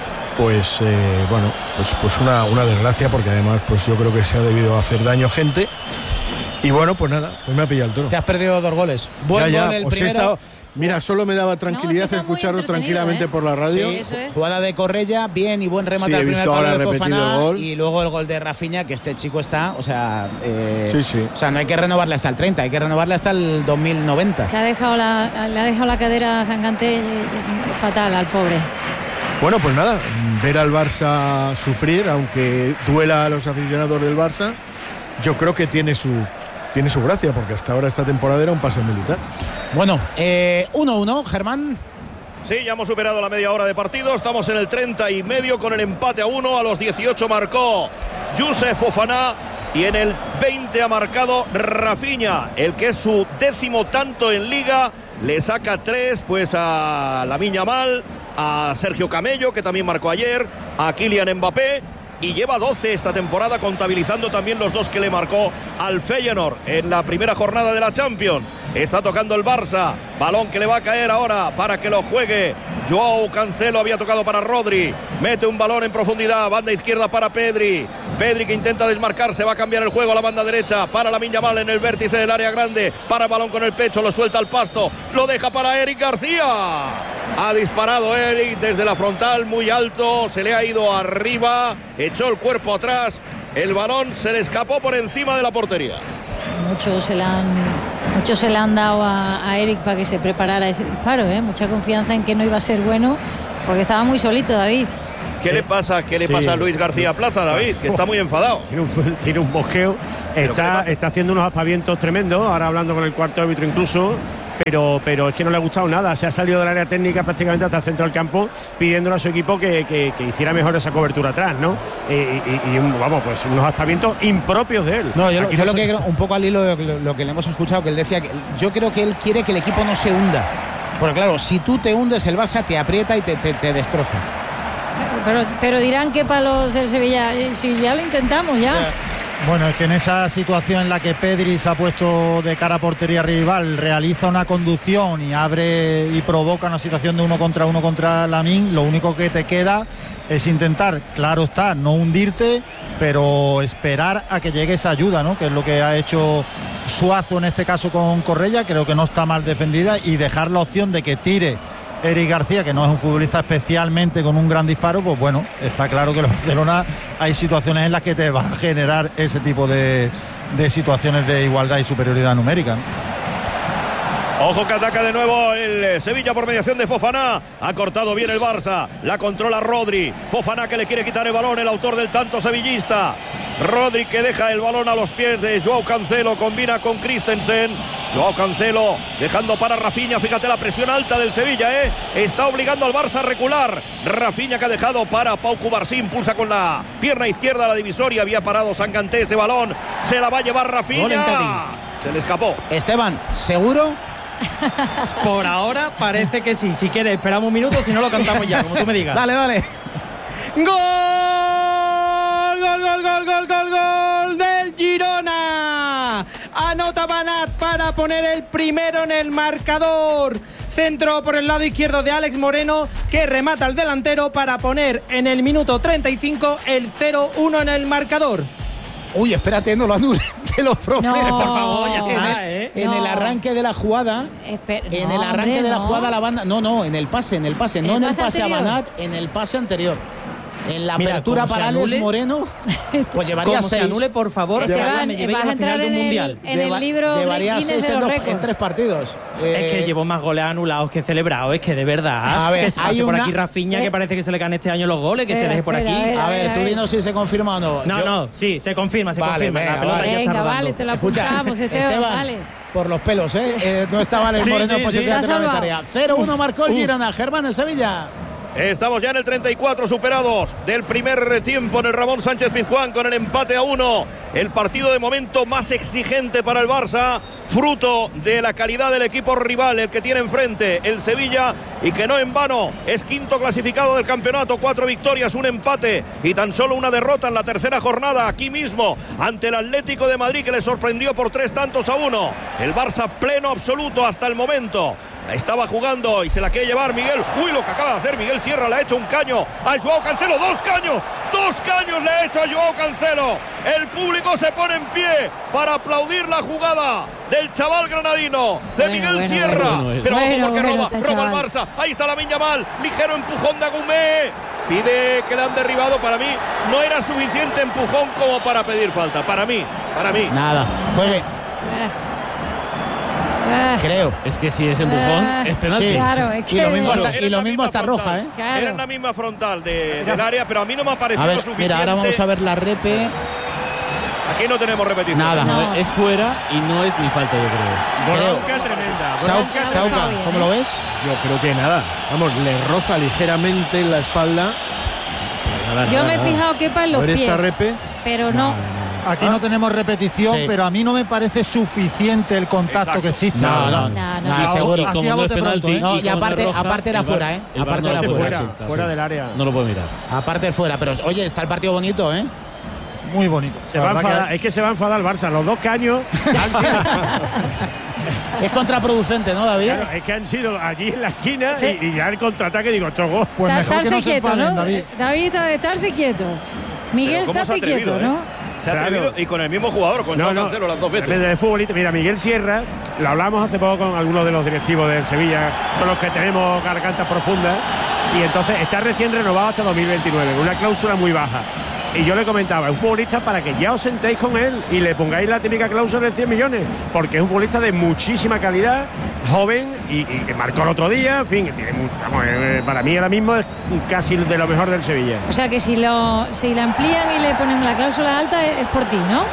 pues eh, bueno, pues, pues una, una desgracia, porque además pues yo creo que se ha debido hacer daño a gente. Y bueno, pues nada, pues me ha pillado el toro. Te has perdido dos goles. Buen Ya, ya, gol el os he primero. estado- Mira, solo me daba tranquilidad no, escucharlo tranquilamente ¿eh? por la radio. Sí, es. Jugada de Correia, bien y buen remate sí, al primer palo de Fofana gol. y luego el gol de Rafinha, que este chico está, o sea, eh, sí, sí. o sea, no hay que renovarle hasta el treinta, hay que renovarle hasta el dos mil noventa. Que ha dejado la, le ha dejado la cadera a Sanganté fatal al pobre. Bueno, pues nada, ver al Barça sufrir, aunque duela a los aficionados del Barça, yo creo que tiene su tiene su gracia, porque hasta ahora esta temporada era un paseo militar. Bueno, eh, uno uno, Germán. Sí, ya hemos superado la media hora de partido. Estamos en el treinta y medio con el empate a uno. A los dieciocho marcó Youssouf Fofana y en el veinte ha marcado Rafinha, el que es su décimo tanto en Liga. Le saca tres pues a Lamine Yamal, a Sergio Camello, que también marcó ayer, a Kylian Mbappé. Y lleva doce esta temporada, contabilizando también los dos que le marcó al Feyenoord en la primera jornada de la Champions. Está tocando el Barça, balón que le va a caer ahora para que lo juegue Joao Cancelo. Había tocado para Rodri, mete un balón en profundidad, banda izquierda para Pedri. Pedri que intenta desmarcarse, va a cambiar el juego a la banda derecha para Lamine Yamal en el vértice del área grande, para el balón con el pecho, lo suelta al pasto, lo deja para Eric García. Ha disparado Eric desde la frontal muy alto, se le ha ido arriba, echó el cuerpo atrás, el balón se le escapó por encima de la portería. Muchos se le han, muchos se le han dado a, a Eric para que se preparara ese disparo, ¿eh? Mucha confianza en que no iba a ser bueno, porque estaba muy solito David. ¿Qué le pasa? ¿Qué le Sí. pasa a Luis García Plaza, David? Que está muy enfadado. Tiene un, tiene un bosqueo. Está, está haciendo unos aspavientos tremendos. Ahora hablando con el cuarto árbitro incluso. Pero, pero es que no le ha gustado nada. Se ha salido del área técnica prácticamente hasta el centro del campo, pidiéndole a su equipo que, que, que hiciera mejor esa cobertura atrás, ¿no? Y, y, y un, vamos, pues unos aspavientos impropios de él. No, yo, Aquí yo no lo se- que creo, un poco al hilo de lo, lo que le hemos escuchado, que él decía que yo creo que él quiere que el equipo no se hunda. Porque claro, si tú te hundes, el Barça te aprieta y te, te, te destroza. Pero, pero dirán que para los del Sevilla, eh, si ya lo intentamos ya. Bueno, es que en esa situación en la que Pedri se ha puesto de cara a portería rival, realiza una conducción y abre y provoca una situación de uno contra uno contra Lamine, lo único que te queda es intentar, claro está, no hundirte, pero esperar a que llegue esa ayuda, ¿no? Que es lo que ha hecho Suazo en este caso con Correia, creo que no está mal defendida, y dejar la opción de que tire Eric García, que no es un futbolista especialmente con un gran disparo, pues bueno, está claro que en el Barcelona hay situaciones en las que te va a generar ese tipo de, de situaciones de igualdad y superioridad numérica, ¿no? Ojo que ataca de nuevo el Sevilla por mediación de Fofana. Ha cortado bien el Barça. La controla Rodri. Fofana que le quiere quitar el balón, el autor del tanto sevillista. Rodri que deja el balón a los pies de Joao Cancelo. Combina con Christensen. Joao Cancelo dejando para Rafinha. Fíjate la presión alta del Sevilla, ¿eh? Está obligando al Barça a recular. Rafinha que ha dejado para Pau Cubarsí. Impulsa con la pierna izquierda la divisoria. Había parado Sanganté ese balón. Se la va a llevar Rafinha. Se le escapó. Esteban, ¿seguro? Por ahora parece que sí. Si quieres, esperamos un minuto, si no lo cantamos ya, como tú me digas. Dale, dale. ¡Gol! ¡Gol, gol, gol, gol, gol, gol del Girona! Anota Banat para poner el primero en el marcador. Centro por el lado izquierdo de Alex Moreno, que remata al delantero para poner en el minuto treinta y cinco el cero uno en el marcador. Uy, espérate, no lo anules, te lo prometo. No, por favor, ya en está, el, ¿eh? en No. el arranque de la jugada, Esper- en no, el arranque hombre, de la no. jugada la banda, no, no, en el pase, en el pase, ¿En no el en el pase pase a anterior? Banat, en el pase anterior. En la Mira, apertura como se para Alex anule- Moreno, pues llevaría Como se seis. anule, por favor, Esteban, me llevéis vas a a la final entrar de un en el, mundial. en Lleva- el libro llevaría Guinness seis de en, los dos- en récords. tres partidos. Es Eh, que llevo más goles anulados que celebrados, es que de verdad. A ver, que se pase hay por una- aquí Rafinha, Eh. que parece que se le caen este año los goles, que se Espera, deje por aquí. espera, a ver, a ver, tú a ver. dinos si se confirma o no. No, Yo- no, sí, se confirma, se Vale, confirma. venga, la pelota vale. ya está Venga, rodando. vale, te lo Escucha, apuntamos, Esteban, Esteban, vale. por los pelos, ¿eh? Eh, no estaba Alex Sí, Moreno sí, en posición sí. Te ha reglamentaria. cero uno marcó el Uf. Girona, Germán en Sevilla. Estamos ya en el treinta y cuatro superados del primer tiempo en el Ramón Sánchez Pizjuán con el empate a uno. El partido de momento más exigente para el Barça, fruto de la calidad del equipo rival, el que tiene enfrente el Sevilla, y que no en vano es quinto clasificado del campeonato, cuatro victorias, un empate y tan solo una derrota en la tercera jornada aquí mismo ante el Atlético de Madrid, que le sorprendió por tres tantos a uno. El Barça pleno absoluto hasta el momento. Estaba jugando y se la quiere llevar Miguel. Uy, lo que acaba de hacer Miguel Sierra, le ha hecho un caño a Joao Cancelo. Dos caños, dos caños le ha hecho a Joao Cancelo. El público se pone en pie para aplaudir la jugada del chaval granadino, de bueno, Miguel bueno, Sierra. bueno, bueno, Pero ojo bueno, porque bueno, roba, está roba chaval. el Barça. Ahí está Lamine Yamal, ligero empujón de Agumé. Pide que le han derribado. Para mí no era suficiente empujón como para pedir falta. Para mí, para mí. Nada, juegue. Creo. Es que si es empujón, Ah, es penalti. Sí. Claro, es Y lo que- mismo Bueno, está, era y lo la mismo misma está frontal. roja, ¿eh? Claro. Era en la misma frontal de, del área, pero a mí no me ha parecido A ver, suficiente. mira, ahora vamos a ver la repe. Aquí no tenemos repetición. Nada. No, No. es fuera y no es ni falta, yo creo. Creo. Bronca tremenda. Sau- bronca Sauca, tremenda. bien, ¿cómo ¿eh? lo ves? Yo creo que nada. Vamos, le roza ligeramente en la espalda. Pero nada, Yo nada, me he nada. fijado que para en A los ver pies. esta repe. Pero no. Nada, nada. Aquí no tenemos repetición, Sí. pero a mí no me parece suficiente el contacto Exacto. que existe. No, no, No, no, no, no. seguro. Y Así como a no es bote pronto, penalti, ¿eh? No, y como no es aparte- roja, aparte era el VAR- fuera, ¿eh? el VAR Aparte no era lo puede fuera, mirar, sí, claro, fuera sí. del área. No lo puede mirar. Aparte fuera, pero oye, está el partido bonito, ¿eh? Muy bonito. Se La va a verdad enfadar, que- es que se va a enfadar el Barça. Los dos caños Es contraproducente, ¿no, David? claro, es que han sido allí en la esquina y, y ya el contraataque digo, togo. Pues Ta- mejor que estarse no se quieto, enfaden, ¿no? David. David, está- estarse quieto. Miguel, Pero ¿cómo se ha estate quieto, atrevido, ¿no? eh? Se ha Claro. atrevido y con el mismo jugador, con No, Joao no, Cancelo las dos veces. de futbolista. Mira, Miguel Sierra, lo hablamos hace poco con algunos de los directivos del Sevilla, con los que tenemos gargantas profundas, y entonces está recién renovado hasta dos mil veintinueve, una cláusula muy baja. Y yo le comentaba, es un futbolista para que ya os sentéis con él y le pongáis la típica cláusula de cien millones, porque es un futbolista de muchísima calidad, joven y, y que marcó el otro día, en fin, tiene mu- vamos, eh, para mí ahora mismo es casi de lo mejor del Sevilla. O sea que si lo si la amplían y le ponen la cláusula alta es, es por ti, ¿no?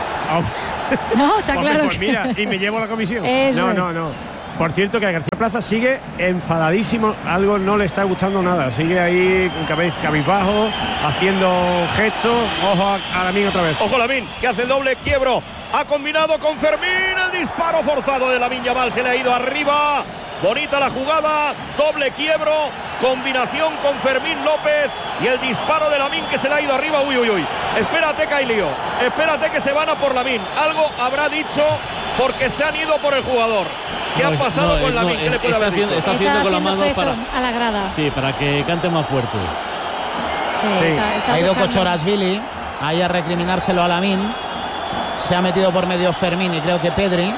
No, está Hombre, claro pues que- mira, y me llevo la comisión. Eso no, es. no, no. Por cierto, que a García Plaza sigue enfadadísimo, algo no le está gustando nada. Sigue ahí cabe- cabizbajo, haciendo gestos. Ojo a, a Lamine otra vez. Ojo Lamine, que hace el doble quiebro. Ha combinado con Fermín. El disparo forzado de Lamine Yamal se le ha ido arriba. Bonita la jugada. Doble quiebro. Combinación con Fermín López. Y el disparo de Lamine que se le ha ido arriba. Uy, uy, uy. Espérate, Cailío. Espérate que se van a por Lamine. Algo habrá dicho porque se han ido por el jugador. ¿Qué No, ha es- pasado no, con es- Lamine? no, ¿Qué le puede está haber haciendo- dicho? está haciendo con la mano gestos para- a la grada. Sí, para que cante más fuerte. Sí, está- está ha ido buscando- Kochorasvili ahí a recriminárselo a Lamine. Se ha metido por medio Fermín y creo que Pedri.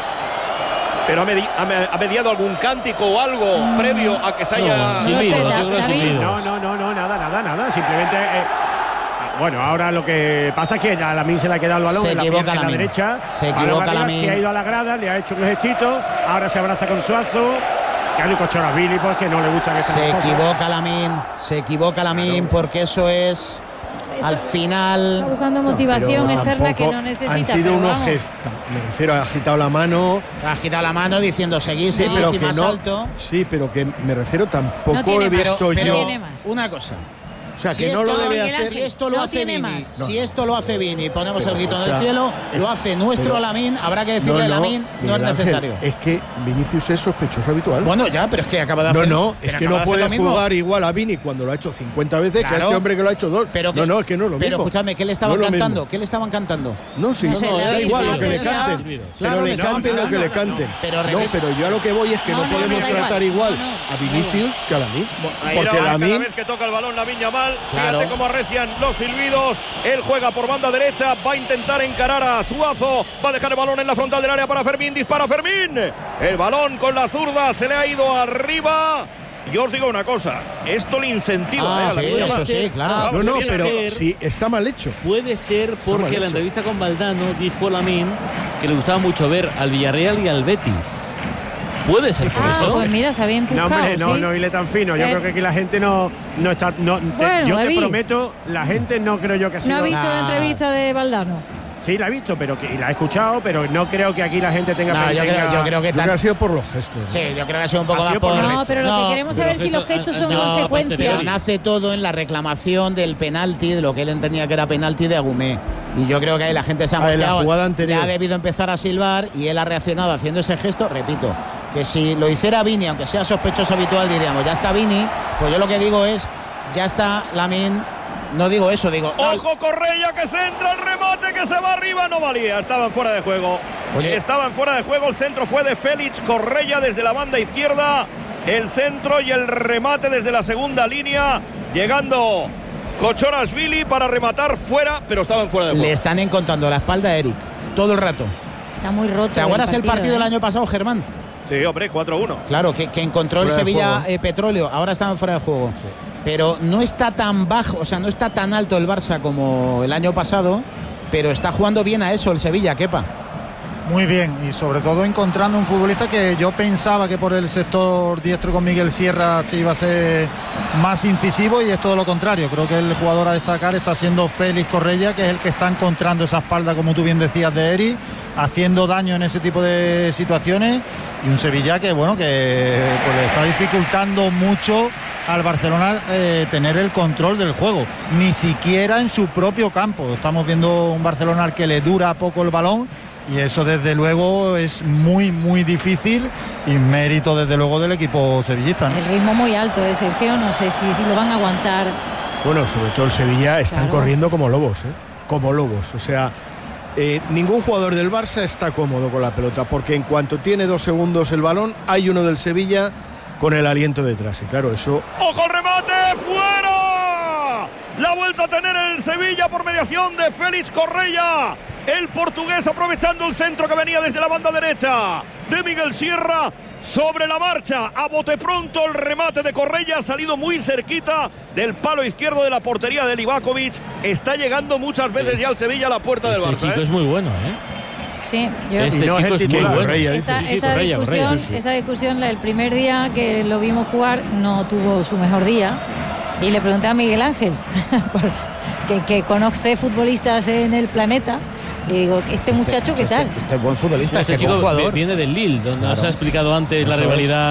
Pero ha, medi- ha me- ha mediado algún cántico o algo previo a que se haya. No, silbidos, yo creo que silbidos. No, no, no, no, nada, nada, nada. Simplemente. eh, bueno, ahora lo que pasa es que a Lamine se le ha quedado el balón Se en la, equivoca pierna- en la Lamine. derecha. Se Ahora equivoca Matías, Lamine. que ha ido a la grada, le ha hecho un gestito. Ahora se abraza con Suazo. Cali Kochorasvili, porque no le gusta que Se equivoca Lamine. Se equivoca Lamine porque eso es al final. Está buscando motivación Pero externa que tampoco no necesita. Han sido pero unos vamos. gestos. Me refiero, ha agitado la mano. Ha agitado la mano diciendo seguir, Sí, seguir pero y que más no. alto. Sí, pero que me refiero tampoco No tiene he más, visto pero, yo. pero una cosa. O sea, si que no esto, lo debe Miguel hacer. Ángel, Si esto lo No hace tiene Vini, más. si esto lo hace Vini, ponemos Pero, el grito o en el sea, cielo, es- lo hace nuestro pero- Lamine, habrá que decirle a Lamine, no es Miguel Ángel, necesario. Es que Vinicius es sospechoso habitual. Bueno, ya, pero es que acaba de No, hacer. no, pero es que acaba no de hacer puede lo mismo. jugar igual a Vini cuando lo ha hecho cincuenta veces que a Claro. este hombre que lo ha hecho dos. Pero que- no, no, es que no es lo Pero mismo. escuchadme, ¿qué le estaban No es lo cantando? mismo. ¿Qué le estaban cantando? No, sí, No sé, no, da David, igual sí, lo que le pero ya- canten. Claro, Pero le le estaban canten lo que le cantando. canten. Pero No, repite- pero yo a lo que voy es que No, no, no, no, podemos da igual. tratar igual No, no, a da Vinicius que a Lamine. Ahí Porque va, cada Lamine. vez que toca el balón Lamine Yamal, Claro. fíjate cómo arrecian los silbidos. Él juega por banda derecha, va a intentar encarar a Suazo, va a dejar el balón en la frontal del área para Fermín, dispara Fermín. El balón con la zurda se le ha ido arriba. Yo os digo una cosa, esto le incentiva Ah, eh, a sí, Lamine Yamal. eso sí, claro. Vamos, No, no, se viene pero ser- sí, está mal hecho. Puede ser mal porque en hecho. la entrevista con Valdano dijo Lamine que le gustaba mucho ver al Villarreal y al Betis. Puede ser por Ah, eso. pues mira, se había No, empujado, hombre, no, ¿sí? no hile tan fino. Yo Eh, creo que aquí la gente no, no está. No, te- Bueno, yo te David. prometo, la gente no creo yo que ha sido. ¿No ha visto la Nah. entrevista de Valdano? Sí, la he visto, pero que, y la he escuchado, pero no creo que aquí la gente tenga. No, yo tenga- creo, yo creo que Yo creo tan- que ha sido por los gestos. ¿no? Sí, yo creo que ha sido un poco Ha más sido por por. la- No, pero lo No, que queremos pero saber si los gestos gestos han- son han sido consecuencia. posteriori. Nace todo en la reclamación del penalti, de lo que él entendía que era penalti de Agumé. Y yo creo que ahí la gente se ha Ah, en la mosqueado. jugada Le anterior. ha debido empezar a silbar y él ha reaccionado haciendo ese gesto. Repito, que si lo hiciera Vini, aunque sea sospechoso habitual, diríamos, ya está Vini. Pues yo lo que digo es, ya está Lamine. No digo eso, digo. no, Ojo Correia que centra el remate que se va arriba, no valía, estaban fuera de juego. Oye. Estaban fuera de juego, el centro fue de Félix Correia desde la banda izquierda, el centro y el remate desde la segunda línea, llegando Kochorashvili para rematar fuera, pero estaban fuera de juego. Le están encontrando la espalda a Eric todo el rato. Está muy roto. ¿Te acuerdas el partido, el partido ¿eh? del año pasado, Germán? Sí, hombre, cuatro uno. Claro, que, que encontró fuera el Sevilla eh, Petróleo, ahora estaban fuera de juego. Sí. Pero no está tan bajo, o sea, no está tan alto el Barça como el año pasado, pero está jugando bien a eso el Sevilla, Kepa. Muy bien, y sobre todo encontrando un futbolista que yo pensaba que por el sector diestro con Miguel Sierra se iba a ser más incisivo, y es todo lo contrario. Creo que el jugador a destacar está siendo Félix Correia, que es el que está encontrando esa espalda, como tú bien decías, de Eri, haciendo daño en ese tipo de situaciones, y un Sevilla que, bueno, que pues, le está dificultando mucho al Barcelona eh, tener el control del juego, ni siquiera en su propio campo. Estamos viendo un Barcelona al que le dura poco el balón, y eso desde luego es muy muy difícil, y mérito desde luego del equipo sevillista, ¿no? El ritmo muy alto, ¿eh, Sergio? No sé si, si lo van a aguantar. Bueno, sobre todo el Sevilla están claro. corriendo como lobos, ¿eh? Como lobos, o sea, eh, ningún jugador del Barça está cómodo con la pelota, porque en cuanto tiene dos segundos el balón, hay uno del Sevilla con el aliento detrás, y claro, eso... ¡Ojo el remate! ¡Fuera! La vuelta a tener el Sevilla por mediación de Félix Correia. El portugués aprovechando el centro que venía desde la banda derecha de Miguel Sierra. Sobre la marcha, a bote pronto el remate de Correia, ha salido muy cerquita del palo izquierdo de la portería de Livakovic. Está llegando muchas veces ya al Sevilla a la puerta este del Barça. Este chico ¿eh? es muy bueno, ¿eh? Sí, yo este no chico es, es muy bueno. Esta, sí, sí, esta, Correia, discusión, Correia, sí. esta discusión, el primer día que lo vimos jugar, no tuvo su mejor día. Y le pregunté a Miguel Ángel, que, que conoce futbolistas en el planeta, y digo, ¿este muchacho qué tal? Este, este buen futbolista, este este chico buen jugador. Viene del Lille, donde claro. nos ha explicado antes Eso la rivalidad.